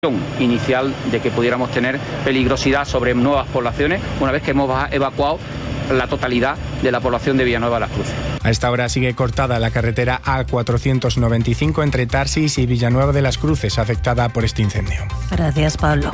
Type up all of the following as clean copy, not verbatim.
inicial de que pudiéramos tener peligrosidad sobre nuevas poblaciones una vez que hemos evacuado la totalidad de la población de Villanueva de las Cruces. A esta hora sigue cortada la carretera A495 entre Tarsis y Villanueva de las Cruces, afectada por este incendio. Gracias, Pablo.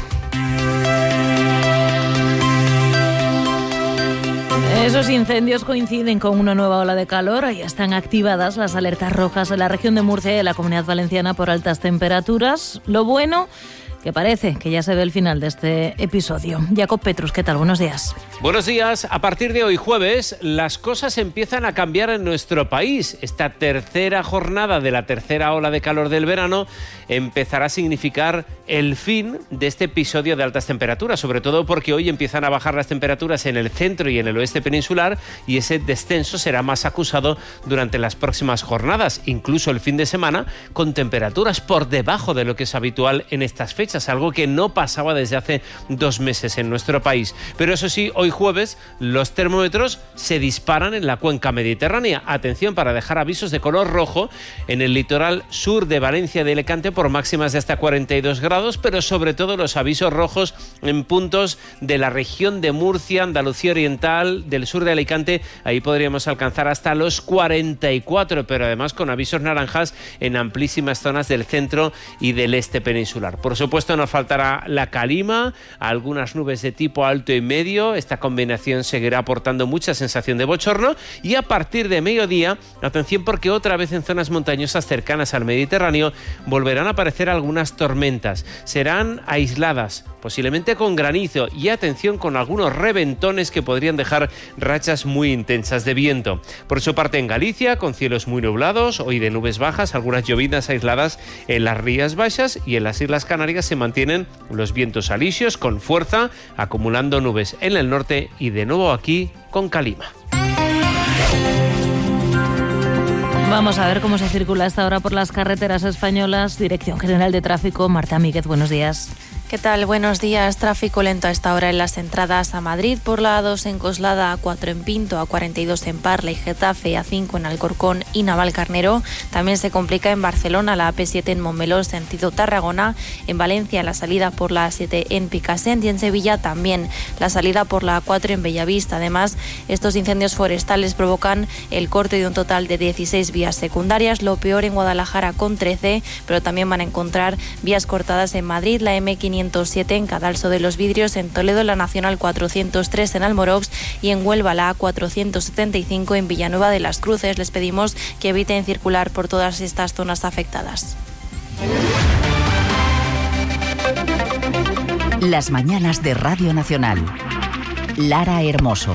Esos incendios coinciden con una nueva ola de calor. Ya están activadas las alertas rojas en la región de Murcia y en la Comunidad Valenciana por altas temperaturas. Lo bueno, que parece que ya se ve el final de este episodio. Jacob Petrus, ¿qué tal? Buenos días. Buenos días. A partir de hoy jueves, las cosas empiezan a cambiar en nuestro país. Esta tercera jornada de la tercera ola de calor del verano empezará a significar el fin de este episodio de altas temperaturas, sobre todo porque hoy empiezan a bajar las temperaturas en el centro y en el oeste peninsular y ese descenso será más acusado durante las próximas jornadas, incluso el fin de semana, con temperaturas por debajo de lo que es habitual en estas fechas, algo que no pasaba desde hace 2 meses en nuestro país. Pero eso sí, hoy jueves los termómetros se disparan en la cuenca mediterránea. Atención, para dejar avisos de color rojo en el litoral sur de Valencia y de Alicante por máximas de hasta 42 grados, pero sobre todo los avisos rojos en puntos de la región de Murcia, Andalucía Oriental, del sur de Alicante. Ahí podríamos alcanzar hasta los 44, pero además con avisos naranjas en amplísimas zonas del centro y del este peninsular. Por supuesto, nos faltará la calima, algunas nubes de tipo alto y medio. Esta combinación seguirá aportando mucha sensación de bochorno y a partir de mediodía, atención porque otra vez en zonas montañosas cercanas al Mediterráneo volverán a aparecer algunas tormentas. Serán aisladas, posiblemente con granizo y atención con algunos reventones que podrían dejar rachas muy intensas de viento. Por su parte en Galicia, con cielos muy nublados, hoy de nubes bajas, algunas llovinas aisladas en las Rías Baixas y en las Islas Canarias se mantienen los vientos alisios con fuerza, acumulando nubes en el norte y de nuevo aquí con calima. Vamos a ver cómo se circula a esta hora por las carreteras españolas. Dirección General de Tráfico, Marta Míguez, buenos días. ¿Qué tal? Buenos días. Tráfico lento a esta hora en las entradas a Madrid por la A2 en Coslada, A4 en Pinto, A42 en Parla y Getafe, A5 en Alcorcón y Navalcarnero. También se complica en Barcelona la AP7 en Montmeló, sentido Tarragona. En Valencia la salida por la A7 en Picassent y en Sevilla también la salida por la A4 en Bellavista. Además, estos incendios forestales provocan el corte de un total de 16 vías secundarias. Lo peor en Guadalajara con 13, pero también van a encontrar vías cortadas en Madrid, la M507 en Cadalso de los Vidrios, en Toledo la Nacional 403 en Almorox y en Huelva la A475 en Villanueva de las Cruces. Les pedimos que eviten circular por todas estas zonas afectadas. Las mañanas de Radio Nacional. Lara Hermoso.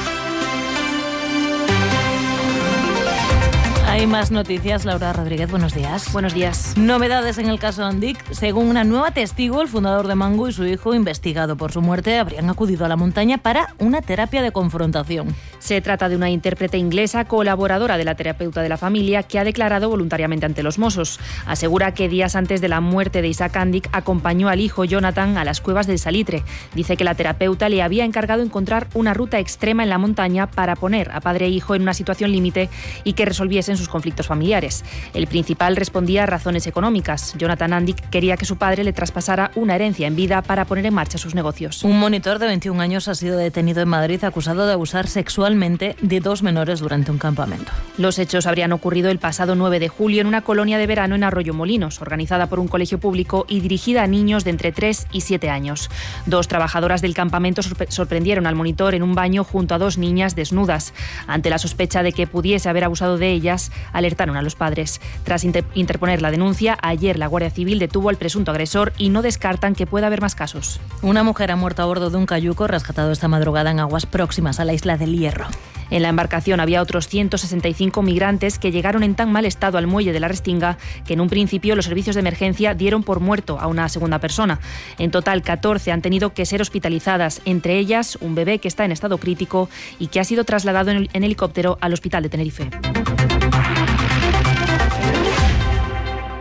Hay más noticias. Laura Rodríguez, buenos días. Buenos días. Novedades en el caso Andic. Según una nueva testigo, el fundador de Mango y su hijo, investigado por su muerte, habrían acudido a la montaña para una terapia de confrontación. Se trata de una intérprete inglesa colaboradora de la terapeuta de la familia que ha declarado voluntariamente ante los Mossos. Asegura que días antes de la muerte de Isaac Andic acompañó al hijo Jonathan a las cuevas del Salitre. Dice que la terapeuta le había encargado encontrar una ruta extrema en la montaña para poner a padre e hijo en una situación límite y que resolviesen sus conflictos familiares. El principal respondía a razones económicas. Jonathan Andic quería que su padre le traspasara una herencia en vida para poner en marcha sus negocios. Un monitor de 21 años ha sido detenido en Madrid acusado de abusar sexualmente de 2 menores durante un campamento. Los hechos habrían ocurrido el pasado 9 de julio en una colonia de verano en Arroyomolinos, organizada por un colegio público y dirigida a niños de entre 3 y 7 años. 2 trabajadoras del campamento sorprendieron al monitor en un baño junto a 2 niñas desnudas. Ante la sospecha de que pudiese haber abusado de ellas, alertaron a los padres. Tras interponer la denuncia, ayer la Guardia Civil detuvo al presunto agresor y no descartan que pueda haber más casos. Una mujer ha muerto a bordo de un cayuco rescatado esta madrugada en aguas próximas a la isla del Hierro. En la embarcación había otros 165 migrantes que llegaron en tan mal estado al muelle de la Restinga que en un principio los servicios de emergencia dieron por muerto a una segunda persona. En total, 14 han tenido que ser hospitalizadas, entre ellas un bebé que está en estado crítico y que ha sido trasladado en helicóptero al hospital de Tenerife.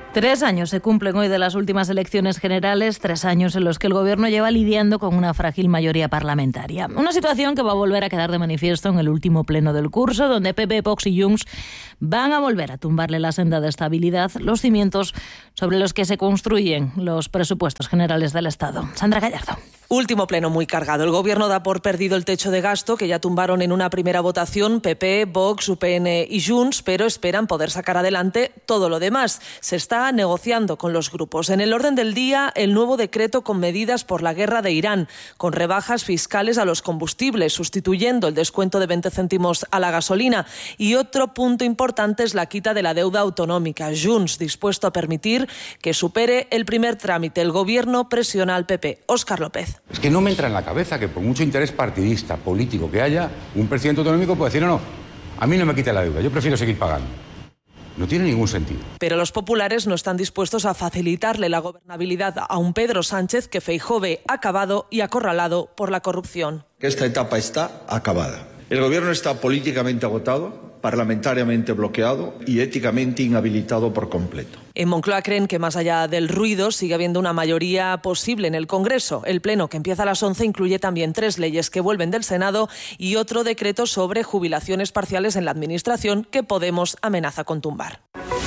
3 años se cumplen hoy de las últimas elecciones generales, 3 años en los que el Gobierno lleva lidiando con una frágil mayoría parlamentaria. Una situación que va a volver a quedar de manifiesto en el último pleno del curso, donde PP, Vox y Junts van a volver a tumbarle la senda de estabilidad, los cimientos sobre los que se construyen los presupuestos generales del Estado. Sandra Gallardo. Último pleno muy cargado. El Gobierno da por perdido el techo de gasto que ya tumbaron en una primera votación PP, Vox, UPN y Junts, pero esperan poder sacar adelante todo lo demás. Se está negociando con los grupos. En el orden del día, el nuevo decreto con medidas por la guerra de Irán, con rebajas fiscales a los combustibles, sustituyendo el descuento de 20 céntimos a la gasolina. Y otro punto importante es la quita de la deuda autonómica. Junts, dispuesto a permitir que supere el primer trámite. El Gobierno presiona al PP. Óscar López. Es que no me entra en la cabeza que por mucho interés partidista, político que haya, un presidente autonómico puede decir, no, a mí no me quite la deuda, yo prefiero seguir pagando. No tiene ningún sentido. Pero los populares no están dispuestos a facilitarle la gobernabilidad a un Pedro Sánchez que Feijóo ve acabado y acorralado por la corrupción. Esta etapa está acabada. El Gobierno está políticamente agotado, parlamentariamente bloqueado y éticamente inhabilitado por completo. En Moncloa creen que más allá del ruido sigue habiendo una mayoría posible en el Congreso. El pleno, que empieza a las 11, incluye también 3 leyes que vuelven del Senado y otro decreto sobre jubilaciones parciales en la Administración que Podemos amenaza con tumbar.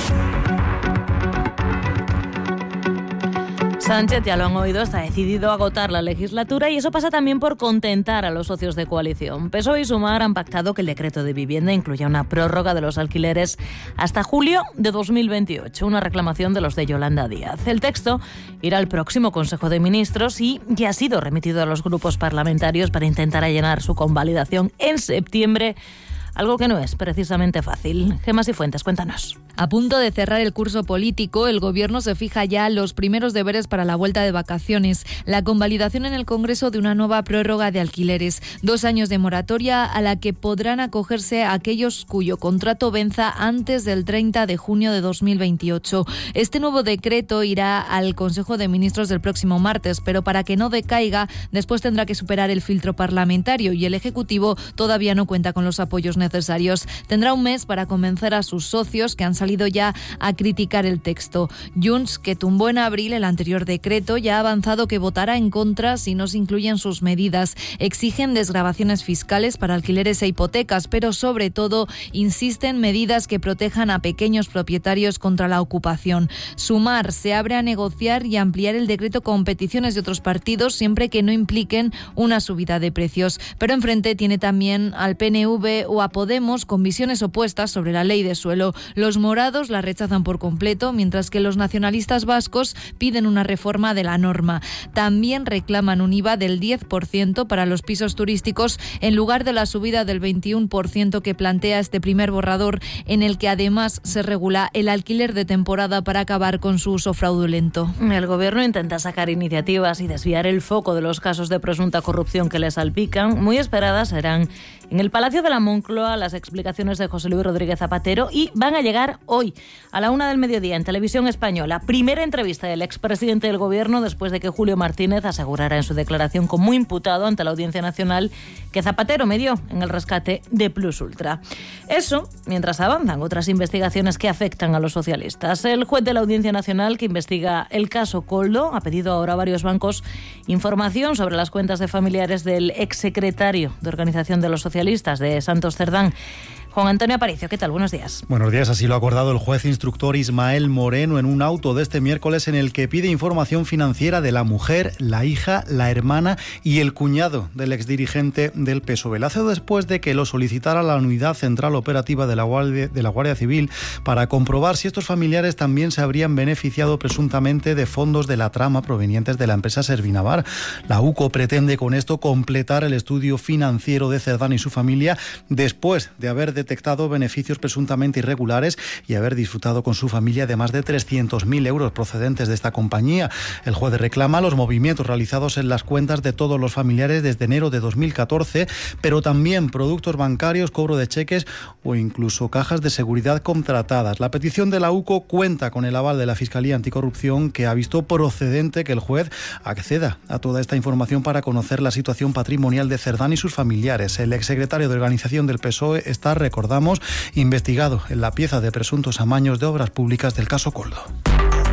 Sánchez, ya lo han oído, está decidido a agotar la legislatura y eso pasa también por contentar a los socios de coalición. PSOE y Sumar han pactado que el decreto de vivienda incluya una prórroga de los alquileres hasta julio de 2028, una reclamación de los de Yolanda Díaz. El texto irá al próximo Consejo de Ministros y ya ha sido remitido a los grupos parlamentarios para intentar allanar su convalidación en septiembre, algo que no es precisamente fácil. Gemma Cifuentes, cuéntanos. A punto de cerrar el curso político, el Gobierno se fija ya los primeros deberes para la vuelta de vacaciones. La convalidación en el Congreso de una nueva prórroga de alquileres. 2 años de moratoria a la que podrán acogerse aquellos cuyo contrato venza antes del 30 de junio de 2028. Este nuevo decreto irá al Consejo de Ministros del próximo martes, pero para que no decaiga, después tendrá que superar el filtro parlamentario y el Ejecutivo todavía no cuenta con los apoyos necesarios. Tendrá un mes para convencer a sus socios que han salido ya a criticar el texto. Junts, que tumbó en abril el anterior decreto, ya ha avanzado que votará en contra si no se incluyen sus medidas. Exigen desgravaciones fiscales para alquileres e hipotecas, pero sobre todo insisten medidas que protejan a pequeños propietarios contra la ocupación. Sumar se abre a negociar y ampliar el decreto con peticiones de otros partidos siempre que no impliquen una subida de precios. Pero enfrente tiene también al PNV o a Podemos con visiones opuestas sobre la ley de suelo. Los morados la rechazan por completo, mientras que los nacionalistas vascos piden una reforma de la norma. También reclaman un IVA del 10% para los pisos turísticos en lugar de la subida del 21% que plantea este primer borrador, en el que además se regula el alquiler de temporada para acabar con su uso fraudulento. El Gobierno intenta sacar iniciativas y desviar el foco de los casos de presunta corrupción que le salpican. Muy esperadas serán en el Palacio de la Moncloa las explicaciones de José Luis Rodríguez Zapatero y van a llegar hoy a la 1 del mediodía en Televisión Española. Primera entrevista del expresidente del Gobierno después de que Julio Martínez asegurara en su declaración como imputado ante la Audiencia Nacional que Zapatero medió en el rescate de Plus Ultra. Eso mientras avanzan otras investigaciones que afectan a los socialistas. El juez de la Audiencia Nacional que investiga el caso Koldo ha pedido ahora a varios bancos información sobre las cuentas de familiares del exsecretario de Organización de los Socialistas de Santos Cerdán. Juan Antonio Aparicio, ¿qué tal? Buenos días. Buenos días, así lo ha acordado el juez instructor Ismael Moreno en un auto de este miércoles en el que pide información financiera de la mujer, la hija, la hermana y el cuñado del exdirigente del PSOE. Lo hace después de que lo solicitara la Unidad Central Operativa de la Guardia Civil para comprobar si estos familiares también se habrían beneficiado presuntamente de fondos de la trama provenientes de la empresa Servinavar. La UCO pretende con esto completar el estudio financiero de Cerdán y su familia después de haber detectado beneficios presuntamente irregulares y haber disfrutado con su familia de más de 300.000 euros procedentes de esta compañía. El juez reclama los movimientos realizados en las cuentas de todos los familiares desde enero de 2014, pero también productos bancarios, cobro de cheques o incluso cajas de seguridad contratadas. La petición de la UCO cuenta con el aval de la Fiscalía Anticorrupción, que ha visto procedente que el juez acceda a toda esta información para conocer la situación patrimonial de Cerdán y sus familiares. El exsecretario de Organización del PSOE está, recordamos, investigado en la pieza de presuntos amaños de obras públicas del caso Koldo.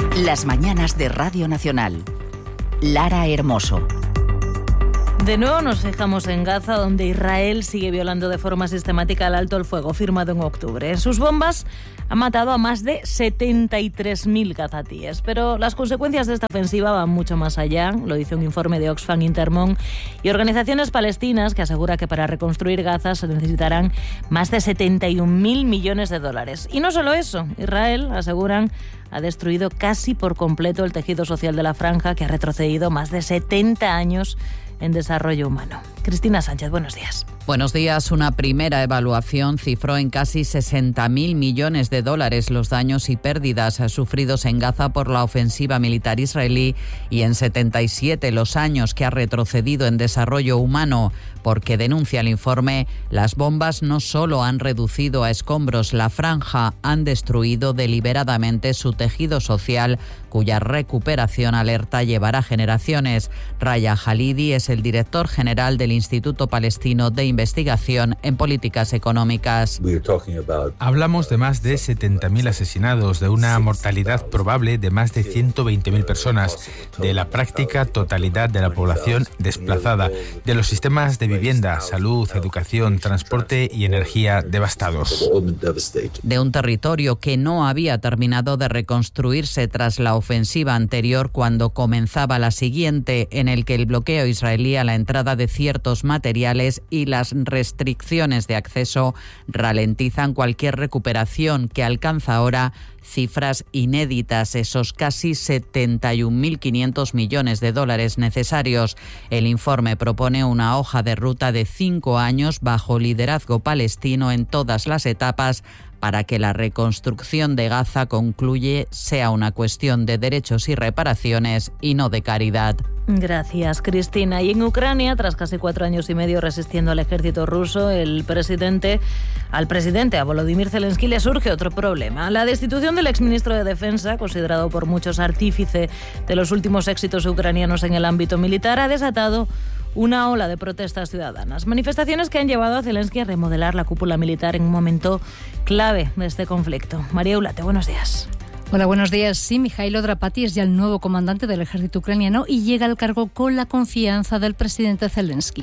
Las mañanas de Radio Nacional. Lara Hermoso. De nuevo nos fijamos en Gaza, donde Israel sigue violando de forma sistemática el alto el fuego firmado en octubre. Sus bombas han matado a más de 73.000 gazatíes. Pero las consecuencias de esta ofensiva van mucho más allá. Lo dice un informe de Oxfam Intermón y organizaciones palestinas que asegura que para reconstruir Gaza se necesitarán más de 71.000 millones de dólares. Y no solo eso, Israel, aseguran, ha destruido casi por completo el tejido social de la franja, que ha retrocedido más de 70 años en desarrollo humano. Cristina Sánchez, buenos días. Buenos días. Una primera evaluación cifró en casi 60.000 millones de dólares los daños y pérdidas sufridos en Gaza por la ofensiva militar israelí y en 77 los años que ha retrocedido en desarrollo humano, porque, denuncia el informe, las bombas no solo han reducido a escombros la franja, han destruido deliberadamente su tejido social, cuya recuperación, alerta, llevará generaciones. Raya Halidi es el director general del Instituto Palestino de Investigación en Políticas Económicas. Hablamos de más de 70.000 asesinados, de una mortalidad probable de más de 120.000 personas, de la práctica totalidad de la población desplazada, de los sistemas de vivienda, salud, educación, transporte y energía devastados. De un territorio que no había terminado de reconstruirse tras la ofensiva anterior, cuando comenzaba la siguiente, en el que el bloqueo israelí a la entrada de ciertos materiales y las restricciones de acceso ralentizan cualquier recuperación, que alcanza ahora cifras inéditas, esos casi 71.500 millones de dólares necesarios. El informe propone una hoja de ruta de 5 años bajo liderazgo palestino en todas las etapas, para que la reconstrucción de Gaza, concluye, sea una cuestión de derechos y reparaciones y no de caridad. Gracias, Cristina. Y en Ucrania, tras casi 4 años y medio resistiendo al ejército ruso, al presidente, a Volodymyr Zelensky, le surge otro problema. La destitución del exministro de Defensa, considerado por muchos artífice de los últimos éxitos ucranianos en el ámbito militar, ha desatado una ola de protestas ciudadanas. Manifestaciones que han llevado a Zelensky a remodelar la cúpula militar en un momento clave de este conflicto. María Eulate, buenos días. Hola, buenos días. Sí, Mijailo Drapati es ya el nuevo comandante del ejército ucraniano y llega al cargo con la confianza del presidente Zelensky.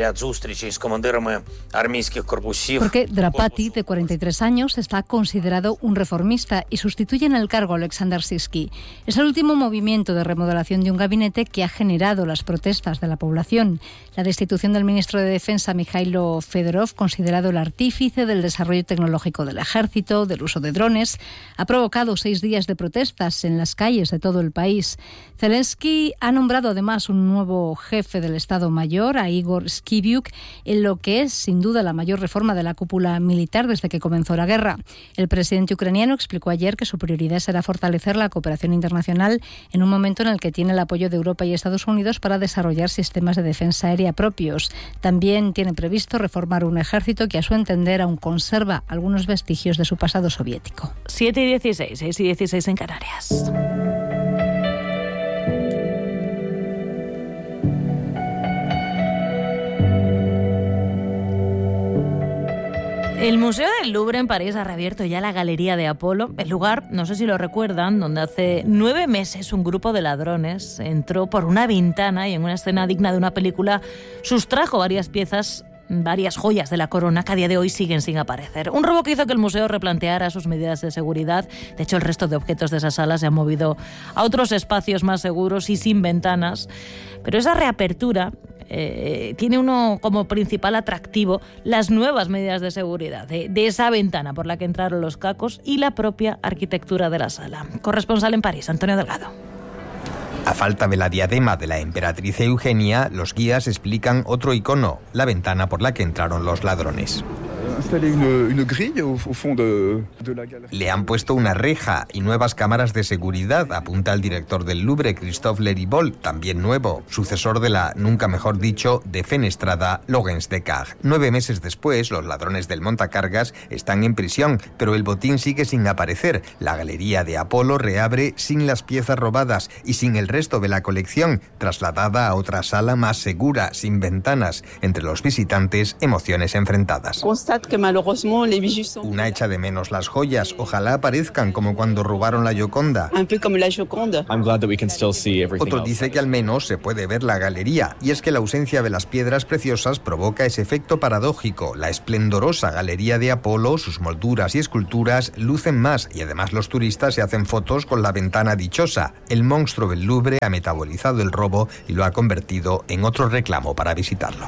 Porque Drapati, de 43 años, está considerado un reformista y sustituye en el cargo a Alexander Sisky. Es el último movimiento de remodelación de un gabinete que ha generado las protestas de la población. La destitución del ministro de Defensa, Mijailo Fedorov, considerado el artífice del desarrollo tecnológico del ejército, del uso de drones, ha provocado 6 días de protestas en las calles de todo el país. Zelensky ha nombrado además un nuevo jefe del Estado Mayor, a Igor Skibiuk, en lo que es sin duda la mayor reforma de la cúpula militar desde que comenzó la guerra. El presidente ucraniano explicó ayer que su prioridad será fortalecer la cooperación internacional en un momento en el que tiene el apoyo de Europa y Estados Unidos para desarrollar sistemas de defensa aérea propios. También tiene previsto reformar un ejército que, a su entender, aún conserva algunos vestigios de su pasado soviético. 7:16, 6:16 en Canarias. El Museo del Louvre en París ha reabierto ya la Galería de Apolo, el lugar, no sé si lo recuerdan, donde hace 9 meses un grupo de ladrones entró por una ventana y en una escena digna de una película sustrajo varias joyas de la corona que a día de hoy siguen sin aparecer. Un robo que hizo que el museo replanteara sus medidas de seguridad. De hecho, el resto de objetos de esa sala se han movido a otros espacios más seguros y sin ventanas. Pero esa reapertura tiene uno como principal atractivo las nuevas medidas de seguridad de esa ventana por la que entraron los cacos y la propia arquitectura de la sala. Corresponsal en París, Antonio Delgado. A falta de la diadema de la emperatriz Eugenia, los guías explican otro icono, la ventana por la que entraron los ladrones. Le han puesto una reja y nuevas cámaras de seguridad, apunta el director del Louvre, Christophe Leribold, también nuevo, sucesor de la, nunca mejor dicho, defenestrada Laurence Descartes. 9 meses después, los ladrones del montacargas están en prisión, pero el botín sigue sin aparecer. La Galería de Apolo reabre sin las piezas robadas y sin el resto de la colección, trasladada a otra sala más segura, sin ventanas. Entre los visitantes, emociones enfrentadas. Una echa de menos las joyas, ojalá aparezcan como cuando robaron la Gioconda. Otro dice que al menos se puede ver la galería, y es que la ausencia de las piedras preciosas provoca ese efecto paradójico. La esplendorosa galería de Apolo, sus molduras y esculturas lucen más, y además los turistas se hacen fotos con la ventana dichosa. El monstruo del Louvre ha metabolizado el robo y lo ha convertido en otro reclamo para visitarlo.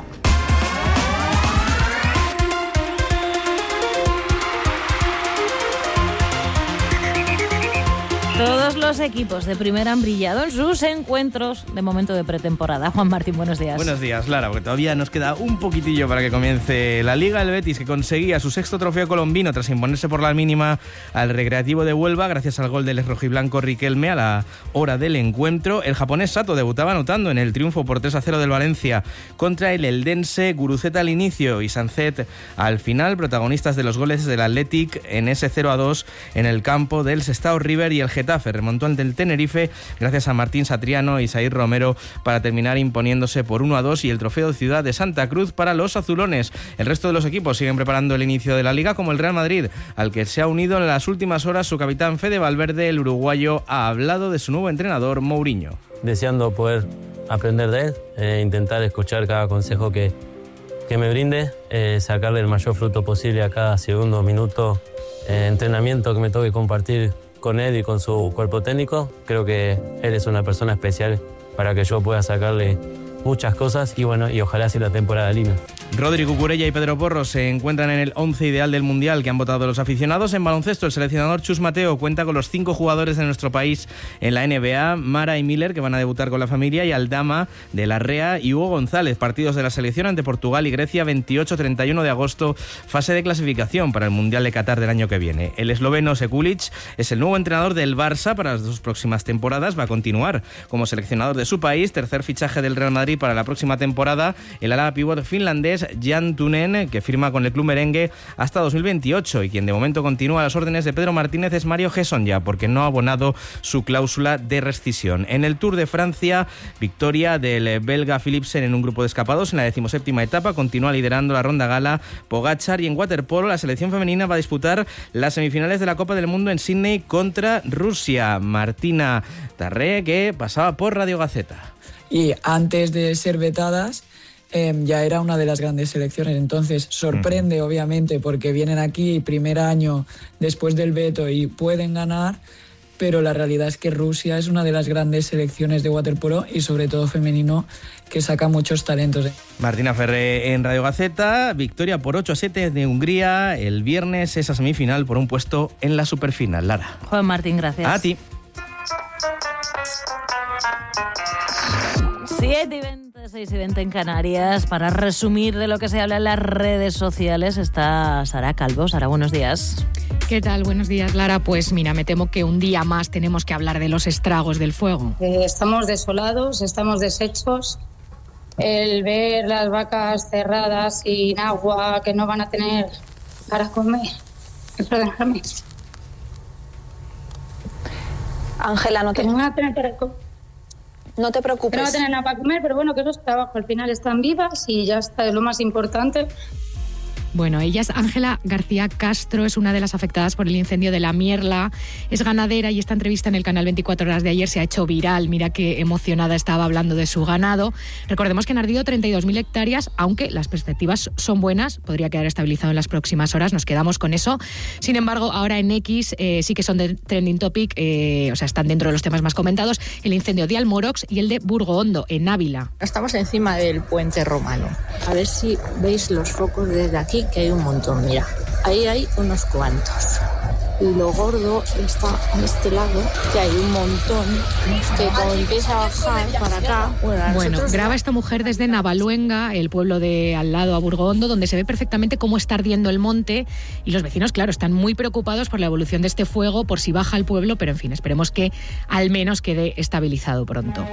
Todos los equipos de primera han brillado en sus encuentros de momento de pretemporada. Juan Martín, buenos días. Buenos días, Lara, porque todavía nos queda un poquitillo para que comience la Liga. El Betis, que conseguía su 6º trofeo colombino tras imponerse por la mínima al Recreativo de Huelva, gracias al gol del rojiblanco Riquelme a la hora del encuentro. El japonés Sato debutaba anotando en el triunfo por 3-0 del Valencia contra el eldense. Guruceta al inicio y Sancet al final, protagonistas de los goles del Athletic en ese 0-2 en el campo del Sestao River, y el Getafe remontó ante el Tenerife gracias a Martín Satriano y Zair Romero para terminar imponiéndose por 1-2, y el trofeo Ciudad de Santa Cruz para los azulones. El resto de los equipos siguen preparando el inicio de la Liga, como el Real Madrid, al que se ha unido en las últimas horas su capitán Fede Valverde. El uruguayo ha hablado de su nuevo entrenador Mourinho. Deseando poder aprender de él, intentar escuchar cada consejo que me brinde, sacarle el mayor fruto posible a cada segundo, minuto, entrenamiento que me toque compartir con él y con su cuerpo técnico. Creo que él es una persona especial para que yo pueda sacarle muchas cosas y ojalá sea la temporada linda. Rodri Cucurella y Pedro Porro se encuentran en el 11 ideal del Mundial que han votado los aficionados. En baloncesto, el seleccionador Chus Mateo cuenta con los 5 jugadores de nuestro país en la NBA, Mara y Miller, que van a debutar con la familia, y Aldama, de Larrea y Hugo González. Partidos de la selección ante Portugal y Grecia, 28-31 de agosto, fase de clasificación para el Mundial de Qatar del año que viene. El esloveno Sekulic es el nuevo entrenador del Barça para las 2 próximas temporadas. Va a continuar como seleccionador de su país, tercer fichaje del Real Madrid para la próxima temporada, el ala pívot finlandés Jan Tunen, que firma con el club merengue hasta 2028, y quien de momento continúa a las órdenes de Pedro Martínez es Mario Gesonja, porque no ha abonado su cláusula de rescisión. En el Tour de Francia, victoria del belga Philipsen en un grupo de escapados en la 17ª etapa, continúa liderando la ronda gala Pogačar, y en waterpolo la selección femenina va a disputar las semifinales de la Copa del Mundo en Sydney contra Rusia. Martina Tarré, que pasaba por Radio Gaceta. Y antes de ser vetadas, ya era una de las grandes selecciones, entonces sorprende obviamente porque vienen aquí primer año después del veto y pueden ganar, pero la realidad es que Rusia es una de las grandes selecciones de waterpolo y sobre todo femenino, que saca muchos talentos. Martina Ferré en Radio Gaceta. Victoria por 8-7 de Hungría el viernes, esa semifinal por un puesto en la superfinal. Lara. Juan Martín, gracias. A ti. 7:20, 6:20 en Canarias. Para resumir de lo que se habla en las redes sociales está Sara Calvo. Sara, buenos días. ¿Qué tal? Buenos días, Lara. Pues mira, me temo que un día más tenemos que hablar de los estragos del fuego. Estamos desolados, estamos deshechos. El ver las vacas cerradas sin agua, que no van a tener para comer. Perdóname. Ángela, no van a tener para comer. No te preocupes. No va a tener nada para comer, pero bueno, que eso es trabajo. Al final están vivas y ya está, es lo más importante. Bueno, ella es Ángela García Castro, es una de las afectadas por el incendio de La Mierla, es ganadera y esta entrevista en el canal 24 Horas de ayer se ha hecho viral. Mira qué emocionada estaba hablando de su ganado. Recordemos que han ardido 32.000 hectáreas, aunque las perspectivas son buenas, podría quedar estabilizado en las próximas horas, nos quedamos con eso. Sin embargo, ahora en X sí que son de trending topic, o sea, están dentro de los temas más comentados, el incendio de Almorox y el de Burgohondo, en Ávila. Estamos encima del puente romano. A ver si veis los focos desde aquí, que hay un montón, mira, ahí hay unos cuantos. Y lo gordo está a este lado, que hay un montón, que cuando empieza a bajar para acá... Bueno, graba esta mujer desde Navaluenga, el pueblo de al lado a Burgohondo, donde se ve perfectamente cómo está ardiendo el monte, y los vecinos, claro, están muy preocupados por la evolución de este fuego, por si baja el pueblo, pero en fin, esperemos que al menos quede estabilizado pronto.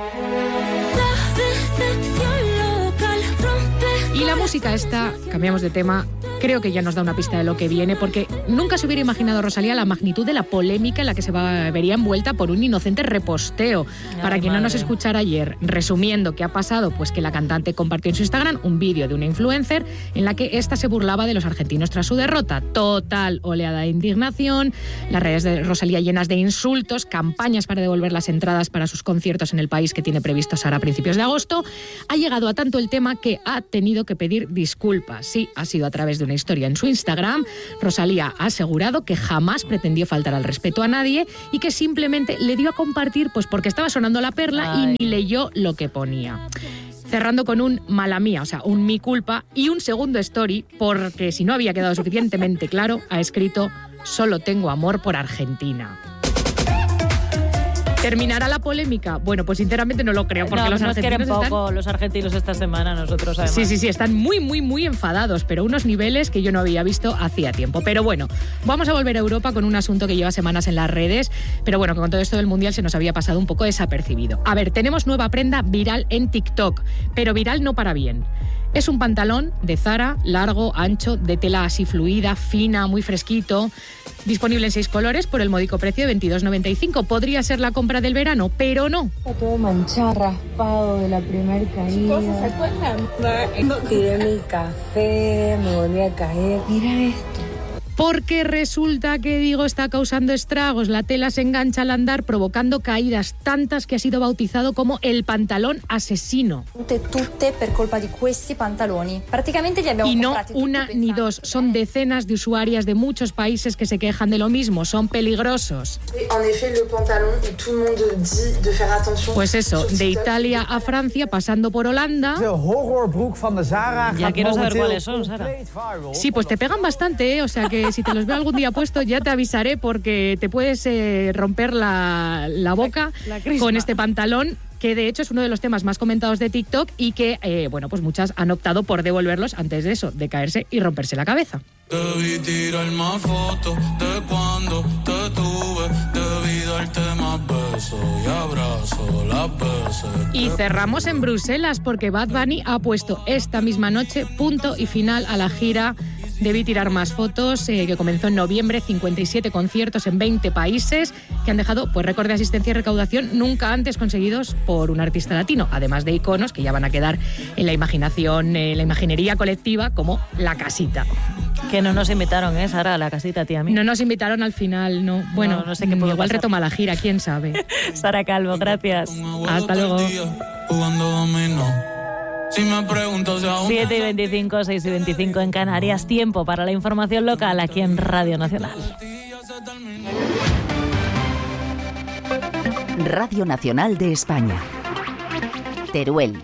Y la música esta, cambiamos de tema, creo que ya nos da una pista de lo que viene, porque nunca se hubiera imaginado, Rosalía, la magnitud de la polémica en la que se vería envuelta por un inocente reposteo. Para quien no nos escuchara ayer, resumiendo qué ha pasado, pues que la cantante compartió en su Instagram un vídeo de una influencer en la que ésta se burlaba de los argentinos tras su derrota. Total oleada de indignación, las redes de Rosalía llenas de insultos, campañas para devolver las entradas para sus conciertos en el país que tiene previstos ahora a principios de agosto. Ha llegado a tanto el tema que ha tenido que pedir disculpas. Sí, ha sido a través de una historia en su Instagram. Rosalía ha asegurado que jamás pretendió faltar al respeto a nadie y que simplemente le dio a compartir pues porque estaba sonando la perla y ni leyó lo que ponía. Cerrando con un mala mía, o sea, un mi culpa, y un segundo story, porque si no había quedado suficientemente claro, ha escrito: solo tengo amor por Argentina. ¿Terminará la polémica? Bueno, pues sinceramente no lo creo, porque los argentinos quieren poco los argentinos esta semana, nosotros además. Sí, están muy enfadados, pero unos niveles que yo no había visto hacía tiempo. Pero bueno, vamos a volver a Europa con un asunto que lleva semanas en las redes, pero bueno, que con todo esto del Mundial se nos había pasado un poco desapercibido. A ver, tenemos nueva prenda viral en TikTok, pero viral no para bien. Es un pantalón de Zara, largo, ancho, de tela así fluida, fina, muy fresquito, disponible en 6 colores por el módico precio de 22,95. Podría ser la compra del verano, pero no. Está todo manchado, raspado de la primera caída. ¿Cosas se acuerdan? Tiré mi café, me volví a caer. Mira esto. Porque resulta que, está causando estragos. La tela se engancha al andar, provocando caídas tantas que ha sido bautizado como el pantalón asesino. Tutte per colpa di questi pantaloni. Prácticamente ya y no una ni dos, son decenas de usuarias de muchos países que se quejan de lo mismo, son peligrosos. Pues eso, de Italia a Francia, pasando por Holanda. Ya quiero saber cuáles son, Sara. Sí, pues te pegan bastante, o sea que si te los veo algún día puestos ya te avisaré, porque te puedes romper la boca con este pantalón, que de hecho es uno de los temas más comentados de TikTok y que, pues muchas han optado por devolverlos antes de eso, de caerse y romperse la cabeza. Debí tirar más fotos de cuando te tuve, debí darte más besos y abrazo las veces. Y cerramos en Bruselas, porque Bad Bunny ha puesto esta misma noche punto y final a la gira Debí tirar más fotos, que comenzó en noviembre, 57 conciertos en 20 países, que han dejado pues récord de asistencia y recaudación nunca antes conseguidos por un artista latino, además de iconos que ya van a quedar en la imaginación, la imaginería colectiva, como La Casita. Que no nos invitaron, Sara, a La Casita, tía mía. No nos invitaron al final, no. Bueno, no sé qué puede igual pasar. Retoma la gira, quién sabe. Sara Calvo, gracias. Hasta luego. Si me pregunto si aún 7:25, 6:25 en Canarias. Tiempo para la información local aquí en Radio Nacional. Radio Nacional de España. Teruel.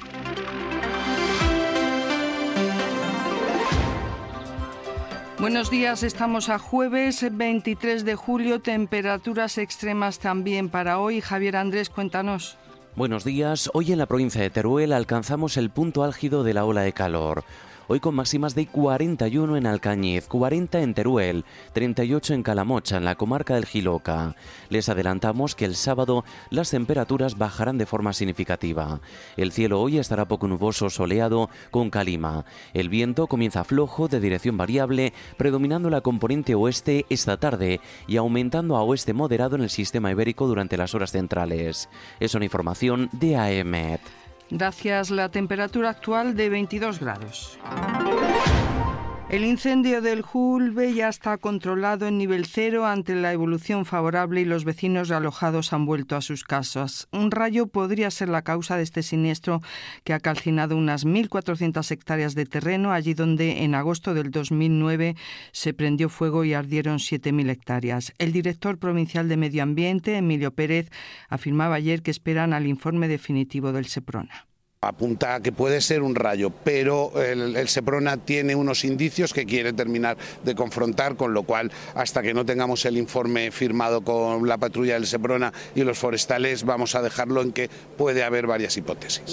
Buenos días, estamos a jueves 23 de julio, temperaturas extremas también para hoy. Javier Andrés, cuéntanos. Buenos días. Hoy en la provincia de Teruel alcanzamos el punto álgido de la ola de calor. Hoy con máximas de 41 en Alcañiz, 40 en Teruel, 38 en Calamocha, en la comarca del Jiloca. Les adelantamos que el sábado las temperaturas bajarán de forma significativa. El cielo hoy estará poco nuboso, soleado, con calima. El viento comienza flojo, de dirección variable, predominando la componente oeste esta tarde y aumentando a oeste moderado en el sistema ibérico durante las horas centrales. Es una información de AEMET. Gracias. La temperatura actual de 22 grados. El incendio del Julbe ya está controlado en nivel 0 ante la evolución favorable y los vecinos realojados han vuelto a sus casas. Un rayo podría ser la causa de este siniestro que ha calcinado unas 1.400 hectáreas de terreno, allí donde en agosto del 2009 se prendió fuego y ardieron 7.000 hectáreas. El director provincial de Medio Ambiente, Emilio Pérez, afirmaba ayer que esperan al informe definitivo del Seprona. Apunta a que puede ser un rayo, pero el Seprona tiene unos indicios que quiere terminar de confrontar, con lo cual, hasta que no tengamos el informe firmado con la patrulla del Seprona y los forestales, vamos a dejarlo en que puede haber varias hipótesis.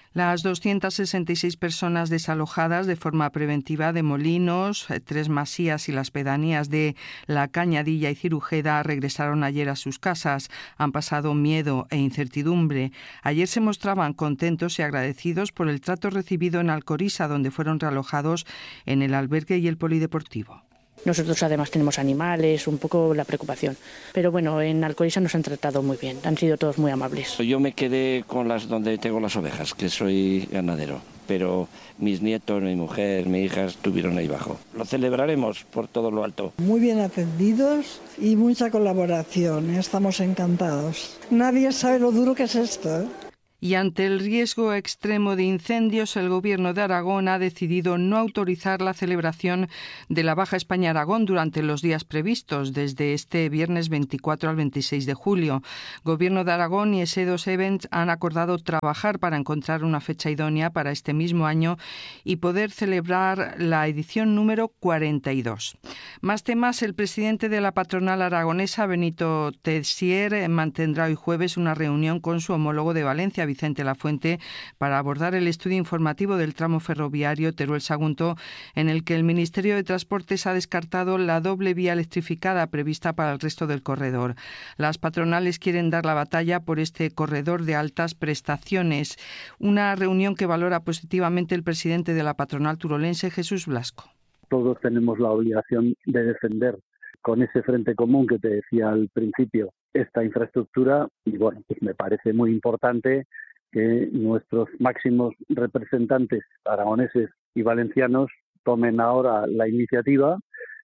Las 266 personas desalojadas de forma preventiva de Molinos, Tres Masías y las pedanías de La Cañadilla y Cirujeda regresaron ayer a sus casas. Han pasado miedo e incertidumbre. Ayer se mostraban contentos y agradecidos por el trato recibido en Alcoriza, donde fueron realojados en el albergue y el polideportivo. Nosotros además tenemos animales, un poco la preocupación. Pero bueno, en Alcoriza nos han tratado muy bien, han sido todos muy amables. Yo me quedé con las donde tengo las ovejas, que soy ganadero. Pero mis nietos, mi mujer, mi hija estuvieron ahí abajo. Lo celebraremos por todo lo alto. Muy bien atendidos y mucha colaboración, estamos encantados. Nadie sabe lo duro que es esto, ¿eh? Y ante el riesgo extremo de incendios, el Gobierno de Aragón ha decidido no autorizar la celebración de la Baja España-Aragón durante los días previstos, desde este viernes 24 al 26 de julio. Gobierno de Aragón y S2 Events han acordado trabajar para encontrar una fecha idónea para este mismo año y poder celebrar la edición número 42. Más temas, el presidente de la patronal aragonesa, Benito Tessier, mantendrá hoy jueves una reunión con su homólogo de Valencia, Vicente Lafuente, para abordar el estudio informativo del tramo ferroviario Teruel-Sagunto, en el que el Ministerio de Transportes ha descartado la doble vía electrificada prevista para el resto del corredor. Las patronales quieren dar la batalla por este corredor de altas prestaciones. Una reunión que valora positivamente el presidente de la patronal turolense, Jesús Blasco. Todos tenemos la obligación de defender con ese frente común que te decía al principio esta infraestructura, y bueno, pues me parece muy importante que nuestros máximos representantes aragoneses y valencianos tomen ahora la iniciativa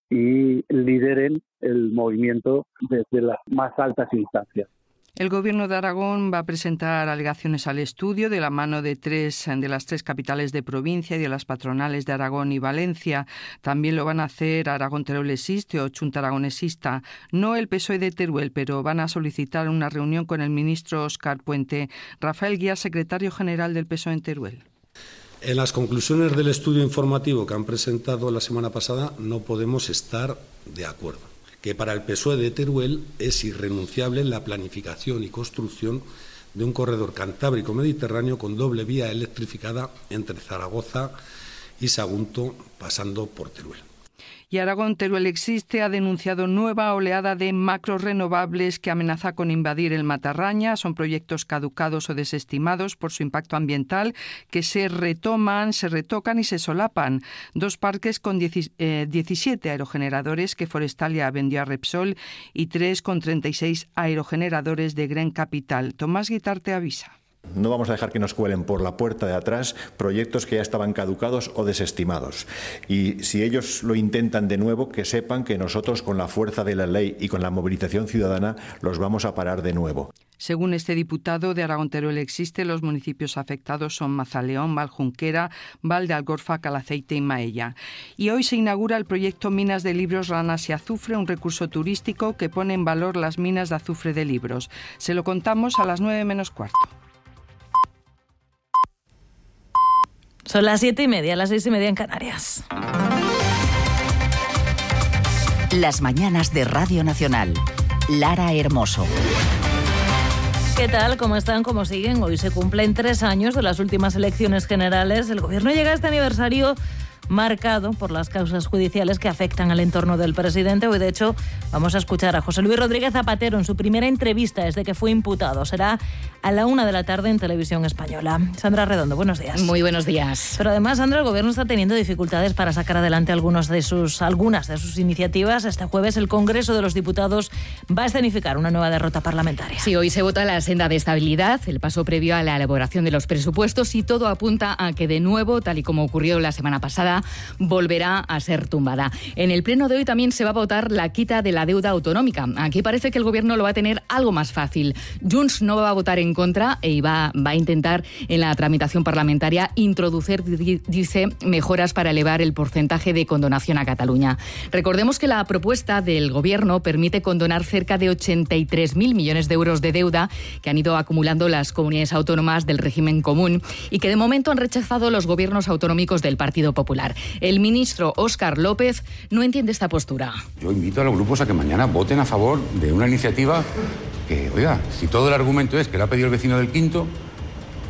y lideren el movimiento desde las más altas instancias. El Gobierno de Aragón va a presentar alegaciones al estudio de la mano de las tres capitales de provincia y de las patronales de Aragón y Valencia. También lo van a hacer Aragón Teruel Existe o Chunta Aragonesista. No el PSOE de Teruel, pero van a solicitar una reunión con el ministro Óscar Puente. Rafael Guía, secretario general del PSOE en Teruel. En las conclusiones del estudio informativo que han presentado la semana pasada no podemos estar de acuerdo. Que para el PSOE de Teruel es irrenunciable la planificación y construcción de un corredor cantábrico-mediterráneo con doble vía electrificada entre Zaragoza y Sagunto, pasando por Teruel. Y Aragón Teruel Existe ha denunciado nueva oleada de macrorrenovables que amenaza con invadir el Matarraña. Son proyectos caducados o desestimados por su impacto ambiental que se retoman, se retocan y se solapan. 2 parques con 17 aerogeneradores que Forestalia vendió a Repsol y 3 con 36 aerogeneradores de Gren Capital. Tomás Guitarte avisa. No vamos a dejar que nos cuelen por la puerta de atrás proyectos que ya estaban caducados o desestimados. Y si ellos lo intentan de nuevo, que sepan que nosotros, con la fuerza de la ley y con la movilización ciudadana, los vamos a parar de nuevo. Según este diputado de Aragón Teruel Existe, los municipios afectados son Mazaleón, Valjunquera, Valdealgorfa, Calaceite y Maella. Y hoy se inaugura el proyecto Minas de Libros, Ranas y Azufre, un recurso turístico que pone en valor las minas de azufre de Libros. Se lo contamos a las 9:45. Son las 7:30, las 6:30 en Canarias. Las mañanas de Radio Nacional. Lara Hermoso. ¿Qué tal? ¿Cómo están? ¿Cómo siguen? Hoy se cumplen 3 años de las últimas elecciones generales. El Gobierno llega a este aniversario marcado por las causas judiciales que afectan al entorno del presidente. Hoy, de hecho, vamos a escuchar a José Luis Rodríguez Zapatero en su primera entrevista desde que fue imputado. Será a la 1 de la tarde en Televisión Española. Sandra Redondo, buenos días. Muy buenos días. Pero además, Sandra, el Gobierno está teniendo dificultades para sacar adelante algunas de sus iniciativas. Este jueves el Congreso de los Diputados va a escenificar una nueva derrota parlamentaria. Sí, hoy se vota la senda de estabilidad, el paso previo a la elaboración de los presupuestos, y todo apunta a que de nuevo, tal y como ocurrió la semana pasada, volverá a ser tumbada. En el pleno de hoy también se va a votar la quita de la deuda autonómica. Aquí parece que el Gobierno lo va a tener algo más fácil. Junts no va a votar en contra y va a intentar en la tramitación parlamentaria introducir, dice, mejoras para elevar el porcentaje de condonación a Cataluña. Recordemos que la propuesta del Gobierno permite condonar cerca de 83.000 millones de euros de deuda que han ido acumulando las comunidades autónomas del régimen común y que de momento han rechazado los gobiernos autonómicos del Partido Popular. El ministro Óscar López no entiende esta postura. Yo invito a los grupos a que mañana voten a favor de una iniciativa que, oiga, si todo el argumento es que la ha pedido el vecino del Quinto,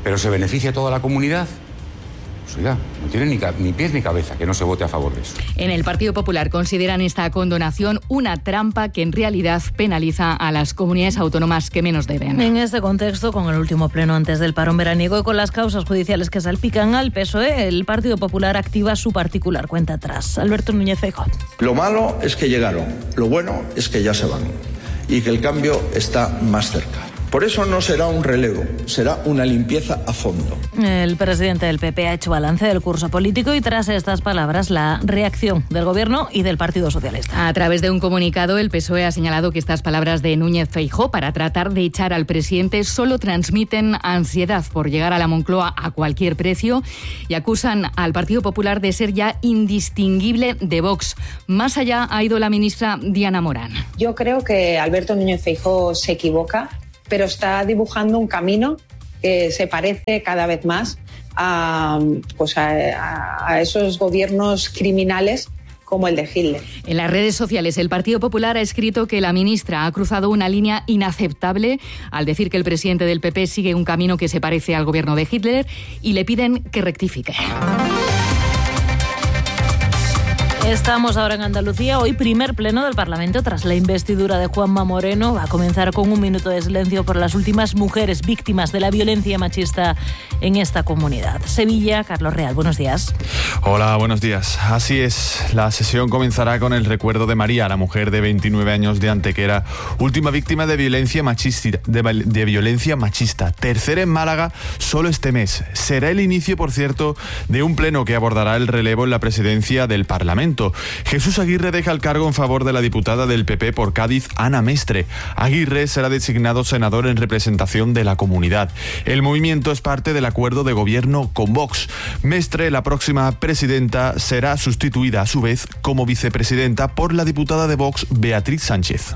pero se beneficia a toda la comunidad. Pues oiga, no tiene ni pies ni cabeza que no se vote a favor de eso. En el Partido Popular consideran esta condonación una trampa que en realidad penaliza a las comunidades autónomas que menos deben. En este contexto, con el último pleno antes del parón veraniego y con las causas judiciales que salpican al PSOE, el Partido Popular activa su particular cuenta atrás. Alberto Núñez Feijóo. Lo malo es que llegaron, lo bueno es que ya se van y que el cambio está más cerca. Por eso no será un relevo, será una limpieza a fondo. El presidente del PP ha hecho balance del curso político y tras estas palabras la reacción del Gobierno y del Partido Socialista. A través de un comunicado, el PSOE ha señalado que estas palabras de Núñez Feijóo para tratar de echar al presidente solo transmiten ansiedad por llegar a la Moncloa a cualquier precio y acusan al Partido Popular de ser ya indistinguible de Vox. Más allá ha ido la ministra Diana Morán. Yo creo que Alberto Núñez Feijóo se equivoca, pero está dibujando un camino que se parece cada vez más a esos gobiernos criminales como el de Hitler. En las redes sociales, el Partido Popular ha escrito que la ministra ha cruzado una línea inaceptable al decir que el presidente del PP sigue un camino que se parece al gobierno de Hitler y le piden que rectifique. Estamos ahora en Andalucía. Hoy primer pleno del Parlamento tras la investidura de Juanma Moreno. Va a comenzar con un minuto de silencio por las últimas mujeres víctimas de la violencia machista en esta comunidad. Sevilla, Carlos Real, buenos días. Hola, buenos días. Así es, la sesión comenzará con el recuerdo de María, la mujer de 29 años de Antequera, última víctima de violencia machista, tercera en Málaga solo este mes. Será el inicio, por cierto, de un pleno que abordará el relevo en la presidencia del Parlamento. Jesús Aguirre deja el cargo en favor de la diputada del PP por Cádiz, Ana Mestre. Aguirre será designado senador en representación de la comunidad. El movimiento es parte del acuerdo de gobierno con Vox. Mestre, la próxima presidenta, será sustituida a su vez como vicepresidenta por la diputada de Vox, Beatriz Sánchez.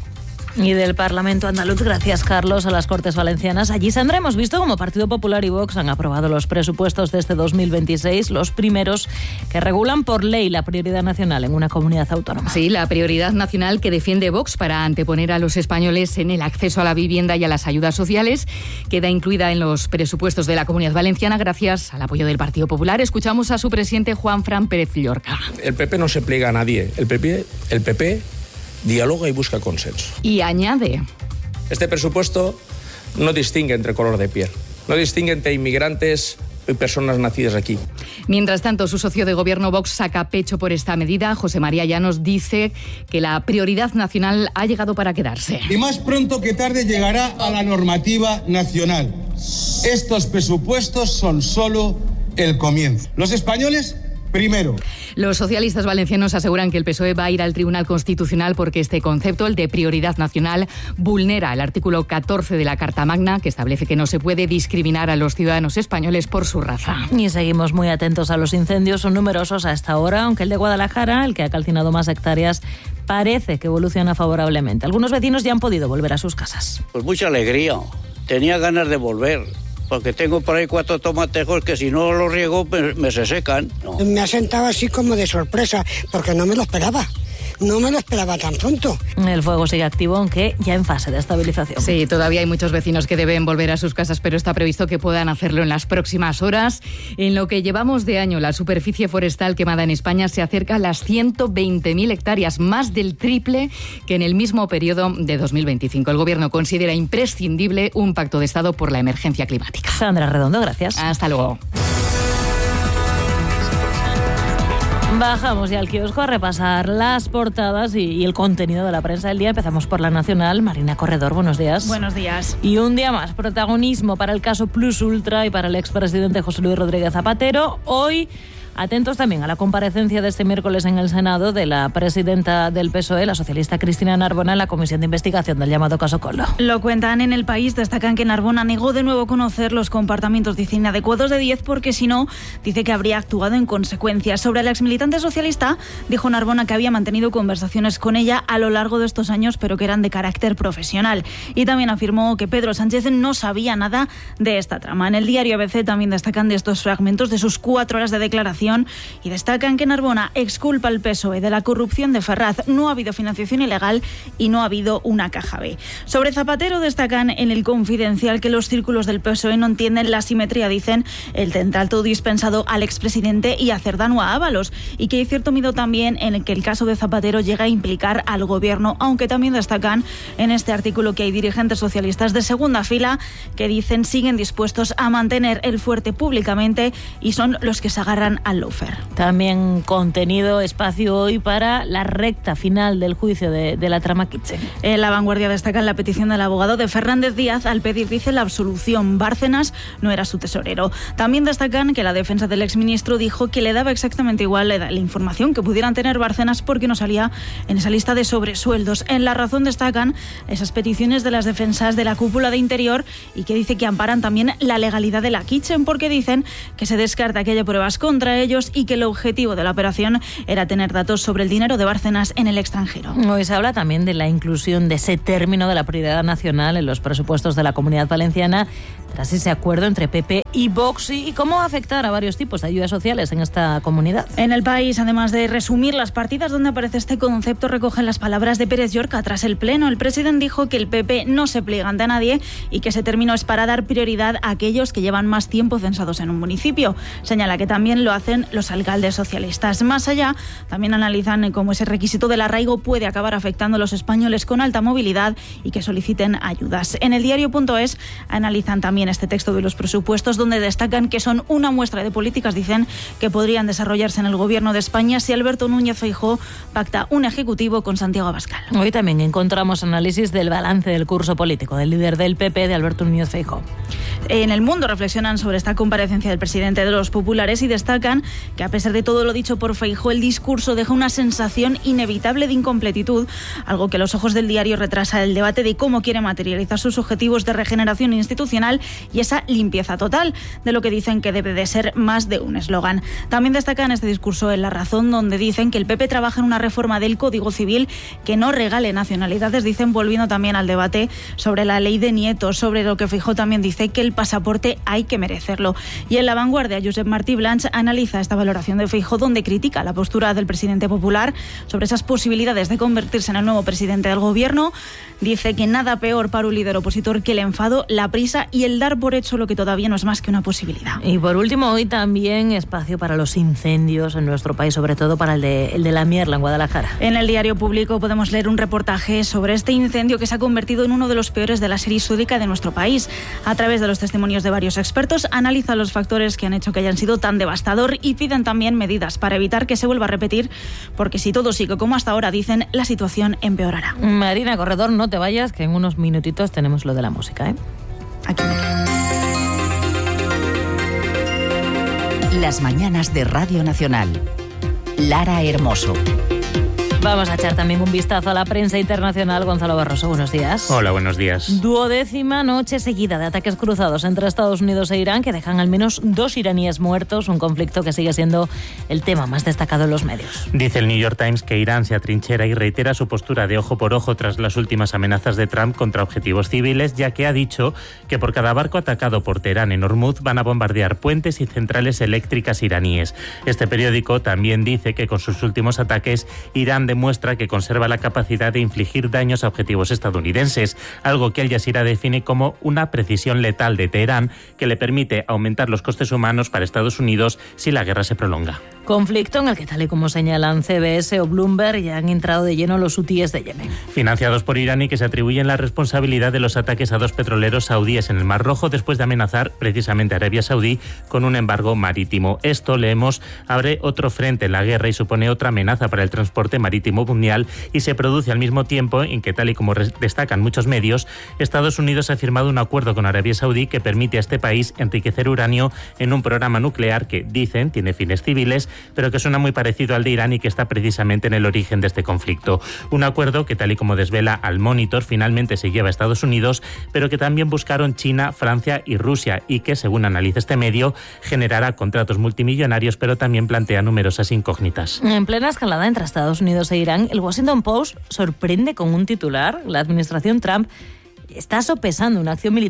Y del Parlamento andaluz, gracias Carlos, a las Cortes Valencianas. Allí, Sandra, hemos visto cómo Partido Popular y Vox han aprobado los presupuestos de este 2026, los primeros que regulan por ley la prioridad nacional en una comunidad autónoma. Sí, la prioridad nacional que defiende Vox para anteponer a los españoles en el acceso a la vivienda y a las ayudas sociales queda incluida en los presupuestos de la Comunidad Valenciana gracias al apoyo del Partido Popular. Escuchamos a su presidente Juanfran Pérez Llorca. El PP no se pliega a nadie. El PP dialoga y busca consenso. Y añade: este presupuesto no distingue entre color de piel, no distingue entre inmigrantes y personas nacidas aquí. Mientras tanto, su socio de gobierno Vox saca pecho por esta medida. José María Llanos dice que la prioridad nacional ha llegado para quedarse. Y más pronto que tarde llegará a la normativa nacional. Estos presupuestos son solo el comienzo. Los españoles primero. Los socialistas valencianos aseguran que el PSOE va a ir al Tribunal Constitucional porque este concepto, el de prioridad nacional, vulnera el artículo 14 de la Carta Magna, que establece que no se puede discriminar a los ciudadanos españoles por su raza. Y seguimos muy atentos a los incendios. Son numerosos a esta hora, aunque el de Guadalajara, el que ha calcinado más hectáreas, parece que evoluciona favorablemente. Algunos vecinos ya han podido volver a sus casas. Pues mucha alegría. Tenía ganas de volver, porque tengo por ahí 4 tomatejos que si no los riego me se secan. No. Me ha sentado así como de sorpresa, porque no me lo esperaba. No me lo esperaba tan pronto. El fuego sigue activo, aunque ya en fase de estabilización. Sí, todavía hay muchos vecinos que deben volver a sus casas, pero está previsto que puedan hacerlo en las próximas horas. En lo que llevamos de año, la superficie forestal quemada en España se acerca a las 120.000 hectáreas, más del triple que en el mismo periodo de 2025. El Gobierno considera imprescindible un pacto de Estado por la emergencia climática. Sandra Redondo, gracias. Hasta luego. Bajamos ya al kiosco a repasar las portadas y el contenido de la prensa del día. Empezamos por La Nacional. Marina Corredor, buenos días. Buenos días. Y un día más, protagonismo para el caso Plus Ultra y para el expresidente José Luis Rodríguez Zapatero. Hoy, atentos también a la comparecencia de este miércoles en el Senado de la presidenta del PSOE, la socialista Cristina Narbona, en la comisión de investigación del llamado caso Coldo. Lo cuentan en El País, destacan que Narbona negó de nuevo conocer los comportamientos, dice, inadecuados de Díez, porque si no, dice que habría actuado en consecuencia. Sobre el exmilitante socialista, dijo Narbona que había mantenido conversaciones con ella a lo largo de estos años, pero que eran de carácter profesional. Y también afirmó que Pedro Sánchez no sabía nada de esta trama. En el diario ABC también destacan de estos fragmentos de sus 4 horas de declaración información y destacan que Narbona exculpa al PSOE de la corrupción de Ferraz. No ha habido financiación ilegal y no ha habido una caja B. Sobre Zapatero destacan en El Confidencial que los círculos del PSOE no entienden la simetría, dicen, el trato dispensado al expresidente y a Cerdán o a Ábalos, y que hay cierto miedo también en el que el caso de Zapatero llega a implicar al gobierno, aunque también destacan en este artículo que hay dirigentes socialistas de segunda fila que dicen siguen dispuestos a mantener el fuerte públicamente y son los que se agarran al lawfare. También contenido espacio hoy para la recta final del juicio de la trama Kitchen. En La Vanguardia destacan la petición del abogado de Fernández Díaz al pedir, dice, la absolución. Bárcenas no era su tesorero. También destacan que la defensa del exministro dijo que le daba exactamente igual la información que pudieran tener Bárcenas porque no salía en esa lista de sobresueldos. En La Razón destacan esas peticiones de las defensas de la cúpula de Interior y que dice que amparan también la legalidad de la Kitchen porque dicen que se descarta que haya pruebas contra ellos y que el objetivo de la operación era tener datos sobre el dinero de Bárcenas en el extranjero. Hoy se habla también de la inclusión de ese término de la prioridad nacional en los presupuestos de la Comunidad Valenciana tras ese acuerdo entre PP y Vox y cómo va a afectar a varios tipos de ayudas sociales en esta comunidad. En El País, además de resumir las partidas donde aparece este concepto, recogen las palabras de Pérez Llorca tras el pleno. El presidente dijo que el PP no se pliega ante nadie y que ese término es para dar prioridad a aquellos que llevan más tiempo censados en un municipio. Señala que también lo hacen los alcaldes socialistas. Más allá, también analizan cómo ese requisito del arraigo puede acabar afectando a los españoles con alta movilidad y que soliciten ayudas. En el diario.es analizan también este texto de los presupuestos donde destacan que son una muestra de políticas, dicen, que podrían desarrollarse en el gobierno de España si Alberto Núñez Feijóo pacta un ejecutivo con Santiago Abascal. Hoy también encontramos análisis del balance del curso político del líder del PP, de Alberto Núñez Feijóo. En El Mundo reflexionan sobre esta comparecencia del presidente de los populares y destacan que a pesar de todo lo dicho por Feijóo, el discurso deja una sensación inevitable de incompletitud, algo que a los ojos del diario retrasa el debate de cómo quiere materializar sus objetivos de regeneración institucional y esa limpieza total, de lo que dicen que debe de ser más de un eslogan. También destacan este discurso en La Razón, donde dicen que el PP trabaja en una reforma del Código Civil que no regale nacionalidades, dicen, volviendo también al debate sobre la ley de nietos, sobre lo que Feijóo también dice que el pasaporte hay que merecerlo. Y en La Vanguardia, Josep Martí Blanch analiza esta valoración de Feijóo, donde critica la postura del presidente popular sobre esas posibilidades de convertirse en el nuevo presidente del gobierno. Dice que nada peor para un líder opositor que el enfado, la prisa y el dar por hecho lo que todavía no es más que una posibilidad. Y por último, hoy también espacio para los incendios en nuestro país, sobre todo para el de la Mierla, en Guadalajara. En el Diario Público podemos leer un reportaje sobre este incendio que se ha convertido en uno de los peores de la serie histórica de nuestro país. A través de los testimonios de varios expertos, analizan los factores que han hecho que hayan sido tan devastador y piden también medidas para evitar que se vuelva a repetir, porque si todo sigue como hasta ahora, dicen, la situación empeorará. Marina Corredor, no te vayas, que en unos minutitos tenemos lo de la música, ¿eh? Aquí me quedo. Las mañanas de Radio Nacional. Lara Hermoso. Vamos a echar también un vistazo a la prensa internacional. Gonzalo Barroso, buenos días. Hola, buenos días. 12ª noche seguida de ataques cruzados entre Estados Unidos e Irán que dejan al menos 2 iraníes muertos, un conflicto que sigue siendo el tema más destacado en los medios. Dice el New York Times que Irán se atrinchera y reitera su postura de ojo por ojo tras las últimas amenazas de Trump contra objetivos civiles, ya que ha dicho que por cada barco atacado por Teherán en Hormuz van a bombardear puentes y centrales eléctricas iraníes. Este periódico también dice que con sus últimos ataques Irán demuestra que conserva la capacidad de infligir daños a objetivos estadounidenses, algo que Al Jazeera define como una precisión letal de Teherán que le permite aumentar los costes humanos para Estados Unidos si la guerra se prolonga. Conflicto en el que, tal y como señalan CBS o Bloomberg, ya han entrado de lleno los hutíes de Yemen. Financiados por Irán y que se atribuyen la responsabilidad de los ataques a 2 petroleros saudíes en el Mar Rojo después de amenazar precisamente a Arabia Saudí con un embargo marítimo. Esto, leemos, abre otro frente en la guerra y supone otra amenaza para el transporte marítimo mundial y se produce al mismo tiempo en que, tal y como destacan muchos medios, Estados Unidos ha firmado un acuerdo con Arabia Saudí que permite a este país enriquecer uranio en un programa nuclear que, dicen, tiene fines civiles, pero que suena muy parecido al de Irán y que está precisamente en el origen de este conflicto. Un acuerdo que, tal y como desvela Al Monitor, finalmente se lleva a Estados Unidos, pero que también buscaron China, Francia y Rusia y que, según analiza este medio, generará contratos multimillonarios, pero también plantea numerosas incógnitas. En plena escalada entre Estados Unidos e Irán, el Washington Post sorprende con un titular. La administración Trump está sopesando una acción militar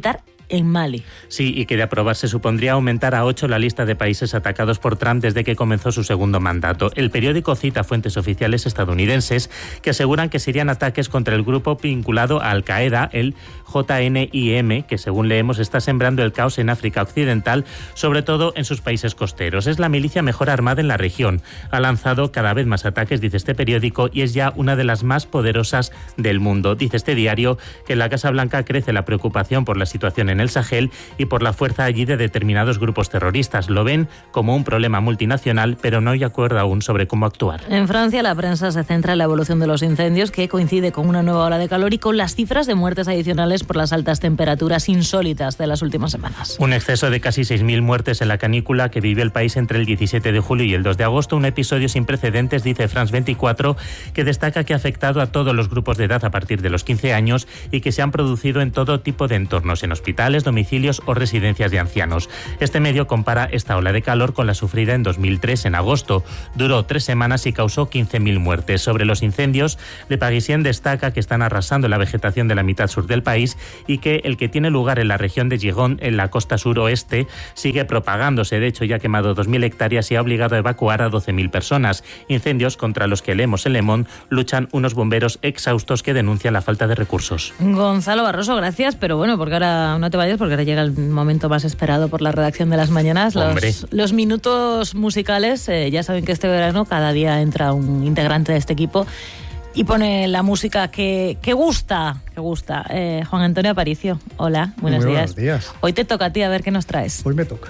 en Mali. Sí, y que de aprobarse supondría aumentar a 8 la lista de países atacados por Trump desde que comenzó su segundo mandato. El periódico cita fuentes oficiales estadounidenses que aseguran que serían ataques contra el grupo vinculado a Al-Qaeda, el JNIM, que según leemos está sembrando el caos en África Occidental, sobre todo en sus países costeros. Es la milicia mejor armada en la región. Ha lanzado cada vez más ataques, dice este periódico, y es ya una de las más poderosas del mundo. Dice este diario que en la Casa Blanca crece la preocupación por la situación en el Sahel y por la fuerza allí de determinados grupos terroristas. Lo ven como un problema multinacional, pero no hay acuerdo aún sobre cómo actuar. En Francia, la prensa se centra en la evolución de los incendios, que coincide con una nueva ola de calor y con las cifras de muertes adicionales por las altas temperaturas insólitas de las últimas semanas. Un exceso de casi 6.000 muertes en la canícula que vivió el país entre el 17 de julio y el 2 de agosto, un episodio sin precedentes, dice France 24, que destaca que ha afectado a todos los grupos de edad a partir de los 15 años y que se han producido en todo tipo de entornos, en hospitales, domicilios o residencias de ancianos. Este medio compara esta ola de calor con la sufrida en 2003, en agosto. Duró 3 semanas y causó 15.000 muertes. Sobre los incendios, Le Parisien destaca que están arrasando la vegetación de la mitad sur del país y que el que tiene lugar en la región de Gironde, en la costa suroeste, sigue propagándose. De hecho, ya ha quemado 2.000 hectáreas y ha obligado a evacuar a 12.000 personas. Incendios contra los que leemos en Le Monde luchan unos bomberos exhaustos que denuncian la falta de recursos. Gonzalo Barroso, gracias, pero bueno, porque ahora no te vayas, porque ahora llega el momento más esperado por la redacción de las mañanas. Los minutos musicales. Ya saben que este verano cada día entra un integrante de este equipo y pone la música que gusta. Juan Antonio Aparicio, hola, buenos días. Hoy te toca a ti, a ver qué nos traes. Hoy me toca.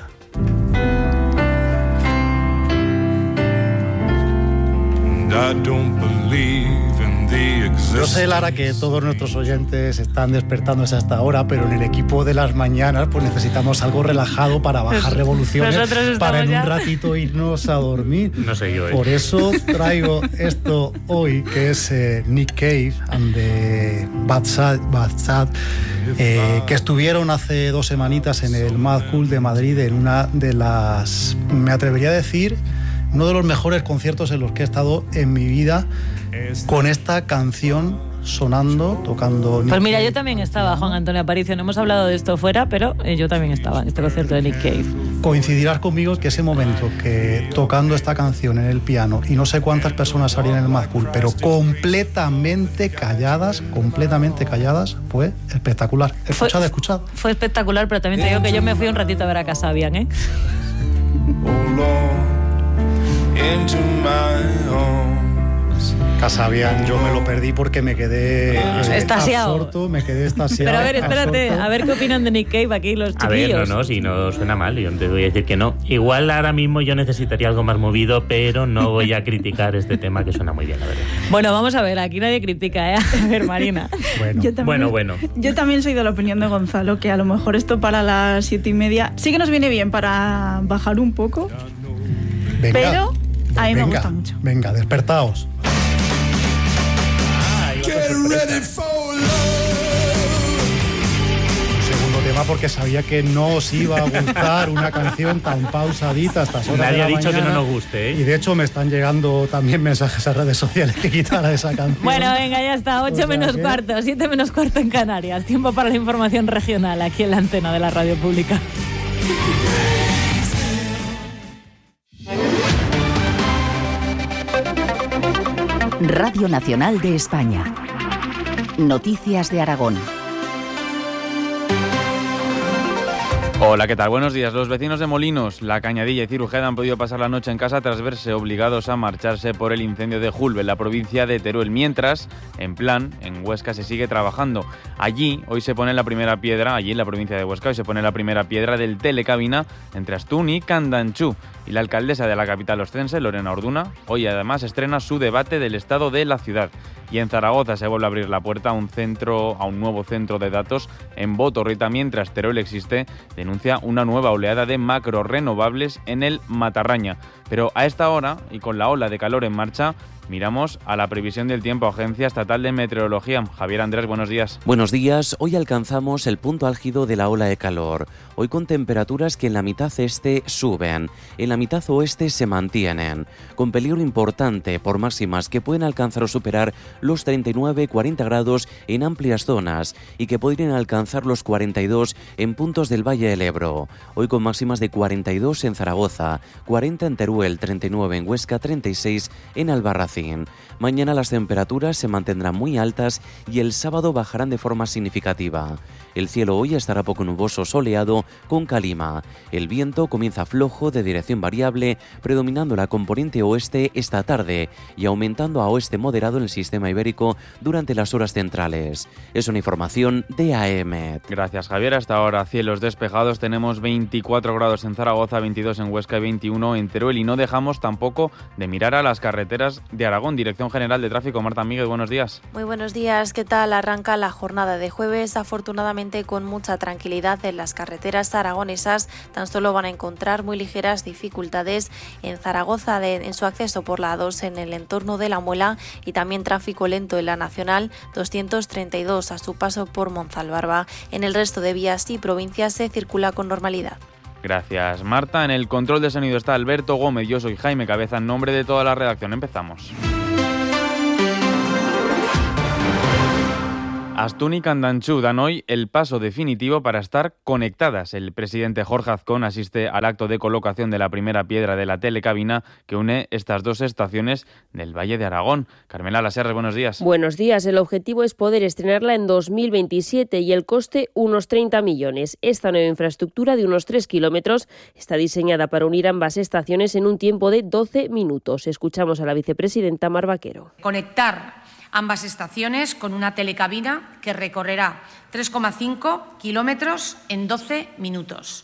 Yo sé, Lara, que todos nuestros oyentes están despertándose hasta ahora, pero en el equipo de las mañanas pues necesitamos algo relajado para bajar revoluciones, para en un ratito irnos a dormir. No sé yo. Por eso traigo esto hoy, que es Nick Cave and the Bad Sad, que estuvieron hace 2 semanitas en el Mad Cool de Madrid, en una de las, me atrevería a decir, uno de los mejores conciertos en los que he estado en mi vida, con esta canción sonando, tocando. Pues mira, yo también estaba, Juan Antonio Aparicio, no hemos hablado de esto fuera, pero yo también estaba en este concierto de Nick Cave. Coincidirás conmigo que ese momento que tocando esta canción en el piano, y no sé cuántas personas salían en el Mad Cool, pero completamente calladas, fue espectacular. Escuchad. Fue espectacular, pero también te digo que yo me fui un ratito a ver a Casabian, ¿eh? Casabian, yo me lo perdí porque me quedé extasiado. Absorto, me quedé extasiado. Pero a ver, espérate, a ver qué opinan de Nick Cave aquí los chiquillos. A ver, si no suena mal, yo te voy a decir que no. Igual ahora mismo yo necesitaría algo más movido, pero no voy a criticar este tema que suena muy bien, la verdad. Bueno, vamos a ver, aquí nadie critica, ¿eh? A ver, Marina. Bueno. Yo también soy de la opinión de Gonzalo, que a lo mejor esto para las 7:30 sí que nos viene bien para bajar un poco, pero a mí me gusta mucho. Venga, despertaos. Segundo tema, porque sabía que no os iba a gustar una canción tan pausadita a estas horas. Nadie de la ha dicho mañana. que no nos guste, ¿eh? Y de hecho me están llegando también mensajes a redes sociales que quitara esa canción. Bueno, venga, ya está, 8 menos cuarto, 7 menos cuarto en Canarias. Tiempo para la información regional aquí en la antena de la radio pública. Radio Nacional de España. Noticias de Aragón. Hola, ¿qué tal? Buenos días. Los vecinos de Molinos, La Cañadilla y Cirujeda han podido pasar la noche en casa tras verse obligados a marcharse por el incendio de Julve, en la provincia de Teruel. Mientras, en Huesca se sigue trabajando. Allí, hoy se pone la primera piedra, allí en la provincia de Huesca, hoy se pone la primera piedra del telecabina entre Astún y Candanchú. Y la alcaldesa de la capital ostense, Lorena Orduna, hoy además estrena su debate del estado de la ciudad. Y en Zaragoza se vuelve a abrir la puerta a un nuevo centro de datos en Botorrita, mientras Teruel existe, denuncia una nueva oleada de macrorrenovables en el Matarraña. Pero a esta hora, y con la ola de calor en marcha, Miramos a la previsión del tiempo, Agencia Estatal de Meteorología. Javier Andrés, buenos días. Buenos días. Hoy alcanzamos el punto álgido de la ola de calor. Hoy con temperaturas que en la mitad este suben, en la mitad oeste se mantienen, con peligro importante por máximas que pueden alcanzar o superar los 39-40 grados en amplias zonas y que podrían alcanzar los 42 en puntos del Valle del Ebro. Hoy con máximas de 42 en Zaragoza, 40 en Teruel, 39 en Huesca, 36 en Albarracín. Mañana las temperaturas se mantendrán muy altas y el sábado bajarán de forma significativa. El cielo hoy estará poco nuboso, soleado, con calima. El viento comienza flojo de dirección variable, predominando la componente oeste esta tarde y aumentando a oeste moderado en el sistema ibérico durante las horas centrales. Es una información de AEMET. Gracias, Javier. Hasta ahora cielos despejados. Tenemos 24 grados en Zaragoza, 22 en Huesca y 21 en Teruel. Y no dejamos tampoco de mirar a las carreteras de Aragón. Dirección General de Tráfico, Marta Míguez, buenos días. Muy buenos días. ¿Qué tal? Arranca la jornada de jueves, afortunadamente con mucha tranquilidad en las carreteras aragonesas. Tan solo van a encontrar muy ligeras dificultades en Zaragoza en su acceso por la A2 en el entorno de La Muela y también tráfico lento en la Nacional 232 a su paso por Monzalbarba. En el resto de vías y provincias se circula con normalidad. Gracias, Marta. En el control de sonido está Alberto Gómez. Yo soy Jaime Cabeza. En nombre de toda la redacción empezamos. Astún y Candanchú dan hoy el paso definitivo para estar conectadas. El presidente Jorge Azcón asiste al acto de colocación de la primera piedra de la telecabina que une estas dos estaciones del Valle de Aragón. Carmela Laserre, buenos días. Buenos días. El objetivo es poder estrenarla en 2027 y el coste unos 30 millones. Esta nueva infraestructura de unos 3 kilómetros está diseñada para unir ambas estaciones en un tiempo de 12 minutos. Escuchamos a la vicepresidenta Mar Vaquero. Conectar ambas estaciones con una telecabina que recorrerá 3,5 kilómetros en 12 minutos.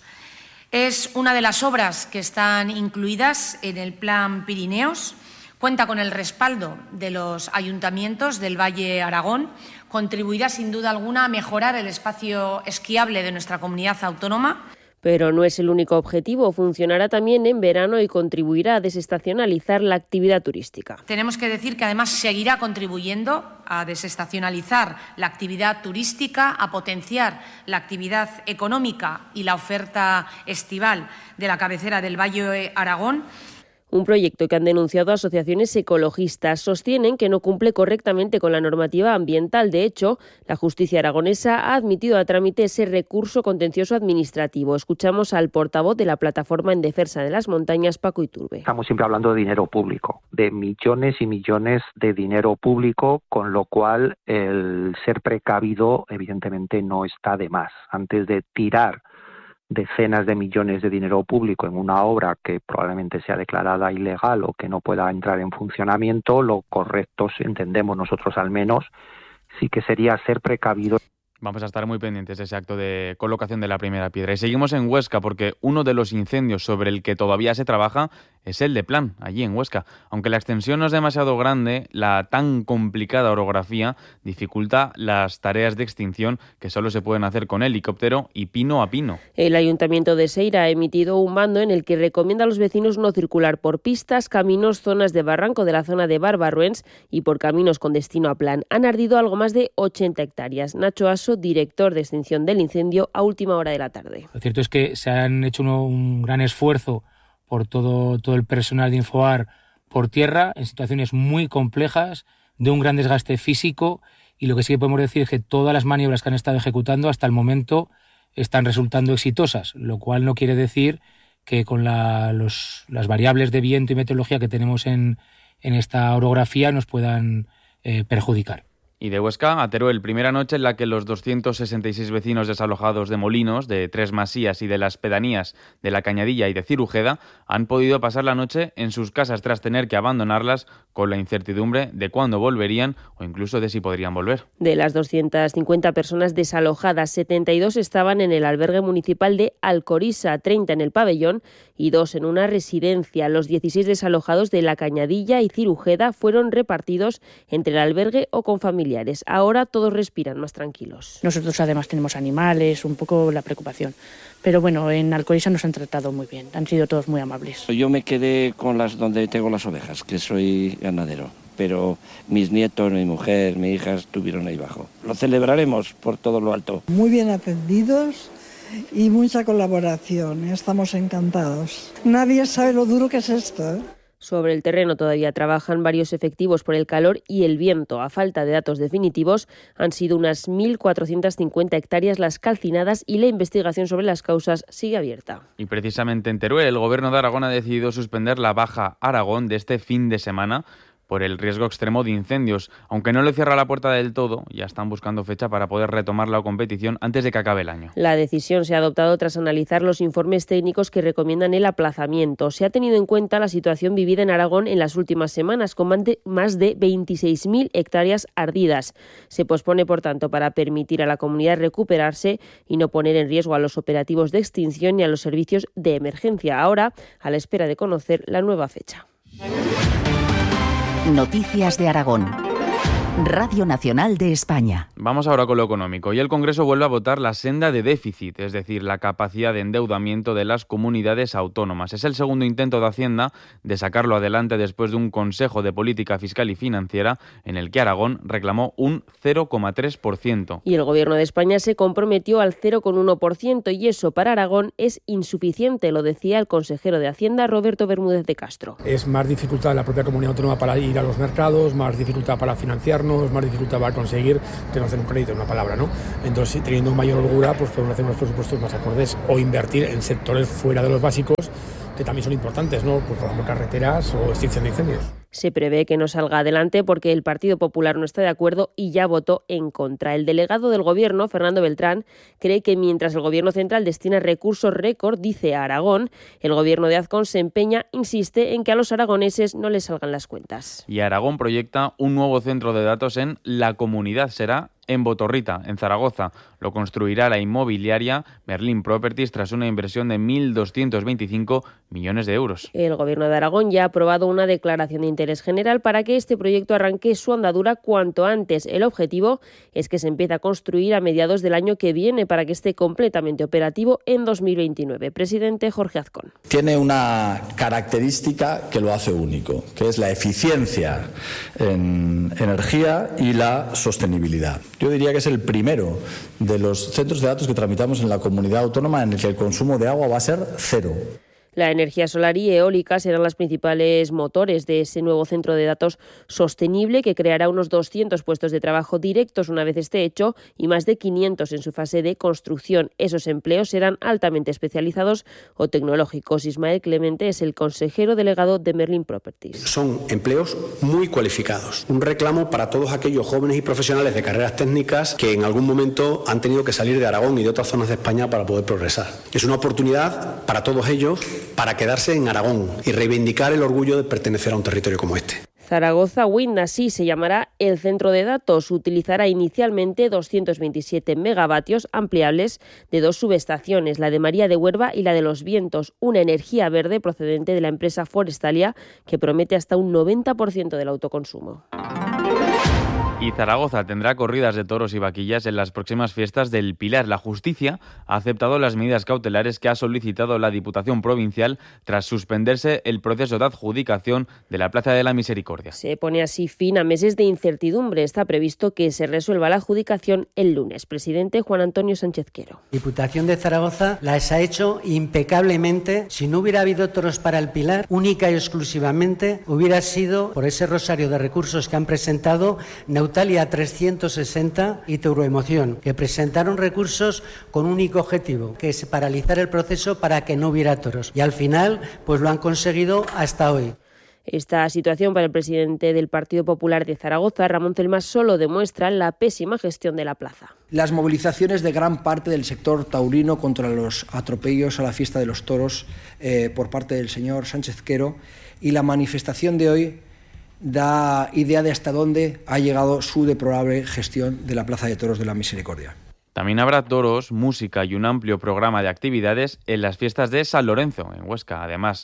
Es una de las obras que están incluidas en el Plan Pirineos. Cuenta con el respaldo de los ayuntamientos del Valle Aragón. Contribuirá sin duda alguna a mejorar el espacio esquiable de nuestra comunidad autónoma. Pero no es el único objetivo, funcionará también en verano y contribuirá a desestacionalizar la actividad turística. Tenemos que decir que además seguirá contribuyendo a desestacionalizar la actividad turística, a potenciar la actividad económica y la oferta estival de la cabecera del Valle Aragón. Un proyecto que han denunciado asociaciones ecologistas. Sostienen que no cumple correctamente con la normativa ambiental. De hecho, la justicia aragonesa ha admitido a trámite ese recurso contencioso administrativo. Escuchamos al portavoz de la Plataforma en Defensa de las Montañas, Paco Iturbe. Estamos siempre hablando de dinero público, de millones y millones de dinero público, con lo cual el ser precavido evidentemente no está de más. Antes de tirar decenas de millones de dinero público en una obra que probablemente sea declarada ilegal o que no pueda entrar en funcionamiento, lo correcto, entendemos nosotros al menos, sí que sería ser precavido. Vamos a estar muy pendientes de ese acto de colocación de la primera piedra. Y seguimos en Huesca porque uno de los incendios sobre el que todavía se trabaja es el de Plan, allí en Huesca. Aunque la extensión no es demasiado grande, la tan complicada orografía dificulta las tareas de extinción que solo se pueden hacer con helicóptero y pino a pino. El Ayuntamiento de Seira ha emitido un mando en el que recomienda a los vecinos no circular por pistas, caminos, zonas de barranco de la zona de Barbarruens y por caminos con destino a Plan. Han ardido algo más de 80 hectáreas. Nacho Aso, director de extinción del incendio, a última hora de la tarde. Lo cierto es que se han hecho un gran esfuerzo por todo el personal de Infoar por tierra, en situaciones muy complejas, de un gran desgaste físico, y lo que sí que podemos decir es que todas las maniobras que han estado ejecutando hasta el momento están resultando exitosas, lo cual no quiere decir que con las variables de viento y meteorología que tenemos en esta orografía nos puedan perjudicar. Y de Huesca a Teruel, primera noche en la que los 266 vecinos desalojados de Molinos, de Tres Masías y de las pedanías de La Cañadilla y de Cirujeda han podido pasar la noche en sus casas tras tener que abandonarlas con la incertidumbre de cuándo volverían o incluso de si podrían volver. De las 250 personas desalojadas, 72 estaban en el albergue municipal de Alcoriza, 30 en el pabellón y 2 en una residencia. Los 16 desalojados de La Cañadilla y Cirujeda fueron repartidos entre el albergue o con familiares. Ahora todos respiran más tranquilos. Nosotros además tenemos animales, un poco la preocupación. Pero bueno, en Alcoriza nos han tratado muy bien, han sido todos muy amables. Yo me quedé con las donde tengo las ovejas, que soy ganadero. pero mis nietos, mi mujer, mi hija estuvieron ahí abajo. Lo celebraremos por todo lo alto. Muy bien atendidos y mucha colaboración, estamos encantados. Nadie sabe lo duro que es esto, ¿eh? Sobre el terreno todavía trabajan varios efectivos por el calor y el viento. A falta de datos definitivos, han sido unas 1.450 hectáreas las calcinadas y la investigación sobre las causas sigue abierta. Y precisamente en Teruel, el Gobierno de Aragón ha decidido suspender la Baja Aragón de este fin de semana por el riesgo extremo de incendios. Aunque no le cierra la puerta del todo, ya están buscando fecha para poder retomar la competición antes de que acabe el año. La decisión se ha adoptado tras analizar los informes técnicos que recomiendan el aplazamiento. Se ha tenido en cuenta la situación vivida en Aragón en las últimas semanas, con más de 26.000 hectáreas ardidas. Se pospone, por tanto, para permitir a la comunidad recuperarse y no poner en riesgo a los operativos de extinción ni a los servicios de emergencia. Ahora, a la espera de conocer la nueva fecha. Noticias de Aragón. Radio Nacional de España. Vamos ahora con lo económico. Y el Congreso vuelve a votar la senda de déficit, es decir, la capacidad de endeudamiento de las comunidades autónomas. Es el segundo intento de Hacienda de sacarlo adelante después de un Consejo de Política Fiscal y Financiera en el que Aragón reclamó un 0,3%. Y el Gobierno de España se comprometió al 0,1% y eso para Aragón es insuficiente, lo decía el consejero de Hacienda, Roberto Bermúdez de Castro. Es más dificultad la propia comunidad autónoma para ir a los mercados, más dificultad para financiarnos, es más dificultad para conseguir que nos den un crédito, una palabra, ¿no? Entonces, teniendo mayor holgura, pues podemos hacer unos presupuestos más acordes o invertir en sectores fuera de los básicos que también son importantes, ¿no? Pues, por ejemplo, carreteras o extinción de incendios. Se prevé que no salga adelante porque el Partido Popular no está de acuerdo y ya votó en contra. El delegado del Gobierno, Fernando Beltrán, cree que mientras el Gobierno central destina recursos récord, dice a Aragón, el Gobierno de Azcón se empeña, insiste, en que a los aragoneses no les salgan las cuentas. Y Aragón proyecta un nuevo centro de datos en la comunidad. Será en Botorrita, en Zaragoza. Lo construirá la inmobiliaria Merlin Properties tras una inversión de 1.225 millones de euros. El Gobierno de Aragón ya ha aprobado una declaración de interés general para que este proyecto arranque su andadura cuanto antes. El objetivo es que se empiece a construir a mediados del año que viene para que esté completamente operativo en 2029. Presidente Jorge Azcón. Tiene una característica que lo hace único, que es la eficiencia en energía y la sostenibilidad. Yo diría que es el primero de los centros de datos que tramitamos en la comunidad autónoma en el que el consumo de agua va a ser cero. La energía solar y eólica serán los principales motores de ese nuevo centro de datos sostenible que creará unos 200 puestos de trabajo directos una vez esté hecho y más de 500 en su fase de construcción. Esos empleos serán altamente especializados o tecnológicos. Ismael Clemente es el consejero delegado de Merlin Properties. Son empleos muy cualificados. Un reclamo para todos aquellos jóvenes y profesionales de carreras técnicas que en algún momento han tenido que salir de Aragón y de otras zonas de España para poder progresar. Es una oportunidad para todos ellos para quedarse en Aragón y reivindicar el orgullo de pertenecer a un territorio como este. Zaragoza Wind, así se llamará el centro de datos. Utilizará inicialmente 227 megavatios ampliables de dos subestaciones, la de María de Huerva y la de Los Vientos, una energía verde procedente de la empresa Forestalia que promete hasta un 90% del autoconsumo. Y Zaragoza tendrá corridas de toros y vaquillas en las próximas fiestas del Pilar. La justicia ha aceptado las medidas cautelares que ha solicitado la Diputación Provincial tras suspenderse el proceso de adjudicación de la Plaza de la Misericordia. Se pone así fin a meses de incertidumbre. Está previsto que se resuelva la adjudicación el lunes. Presidente Juan Antonio Sánchez Quero. Diputación de Zaragoza las ha hecho impecablemente. Si no hubiera habido toros para el Pilar, única y exclusivamente hubiera sido por ese rosario de recursos que han presentado Neutalia 360 y Teuroemoción, que presentaron recursos con un único objetivo, que es paralizar el proceso para que no hubiera toros. Y al final, pues lo han conseguido hasta hoy. Esta situación para el presidente del Partido Popular de Zaragoza, Ramón Celmas, solo demuestra la pésima gestión de la plaza. Las movilizaciones de gran parte del sector taurino contra los atropellos a la fiesta de los toros por parte del señor Sánchez Quero y la manifestación de hoy da idea de hasta dónde ha llegado su deplorable gestión de la Plaza de Toros de la Misericordia. También habrá toros, música y un amplio programa de actividades en las fiestas de San Lorenzo, en Huesca. Además,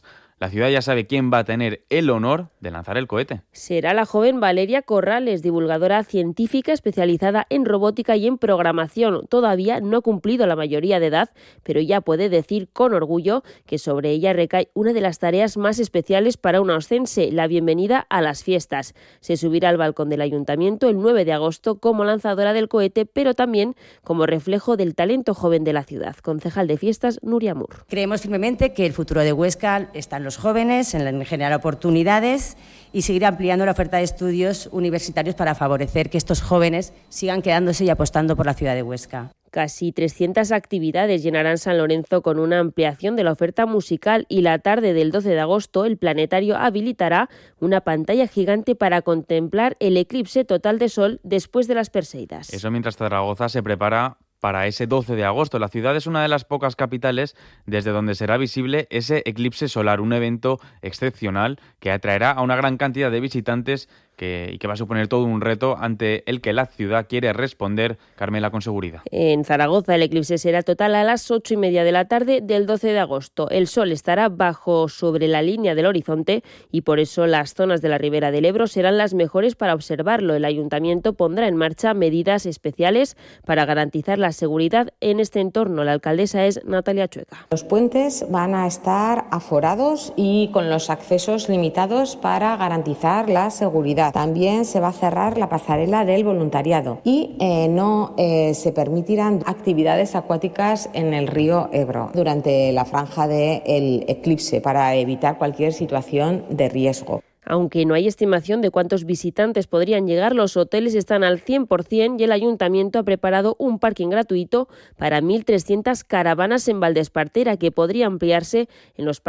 La ciudad ya sabe quién va a tener el honor de lanzar el cohete. Será la joven Valeria Corrales, divulgadora científica especializada en robótica y en programación. Todavía no ha cumplido la mayoría de edad, pero ya puede decir con orgullo que sobre ella recae una de las tareas más especiales para una oscense, la bienvenida a las fiestas. Se subirá al balcón del ayuntamiento el 9 de agosto como lanzadora del cohete, pero también como reflejo del talento joven de la ciudad. Concejal de fiestas, Nuria Mur. Creemos firmemente que el futuro de Huesca está en los jóvenes, en generar oportunidades y seguir ampliando la oferta de estudios universitarios para favorecer que estos jóvenes sigan quedándose y apostando por la ciudad de Huesca. Casi 300 actividades llenarán San Lorenzo con una ampliación de la oferta musical y la tarde del 12 de agosto el planetario habilitará una pantalla gigante para contemplar el eclipse total de sol después de las Perseidas. Eso mientras Zaragoza se prepara para ese 12 de agosto. La ciudad es una de las pocas capitales desde donde será visible ese eclipse solar, un evento excepcional que atraerá a una gran cantidad de visitantes y que va a suponer todo un reto ante el que la ciudad quiere responder, Carmela, con seguridad. En Zaragoza el eclipse será total a las 8:30 de la tarde del 12 de agosto. El sol estará bajo sobre la línea del horizonte y por eso las zonas de la ribera del Ebro serán las mejores para observarlo. El ayuntamiento pondrá en marcha medidas especiales para garantizar la seguridad en este entorno. La alcaldesa es Natalia Chueca. Los puentes van a estar aforados y con los accesos limitados para garantizar la seguridad. También se va a cerrar la pasarela del voluntariado y no se permitirán actividades acuáticas en el río Ebro durante la franja del eclipse para evitar cualquier situación de riesgo. Aunque no hay estimación de cuántos visitantes podrían llegar, los hoteles están al 100% y el ayuntamiento ha preparado un parking gratuito para 1.300 caravanas en Valdespartera que podría ampliarse en los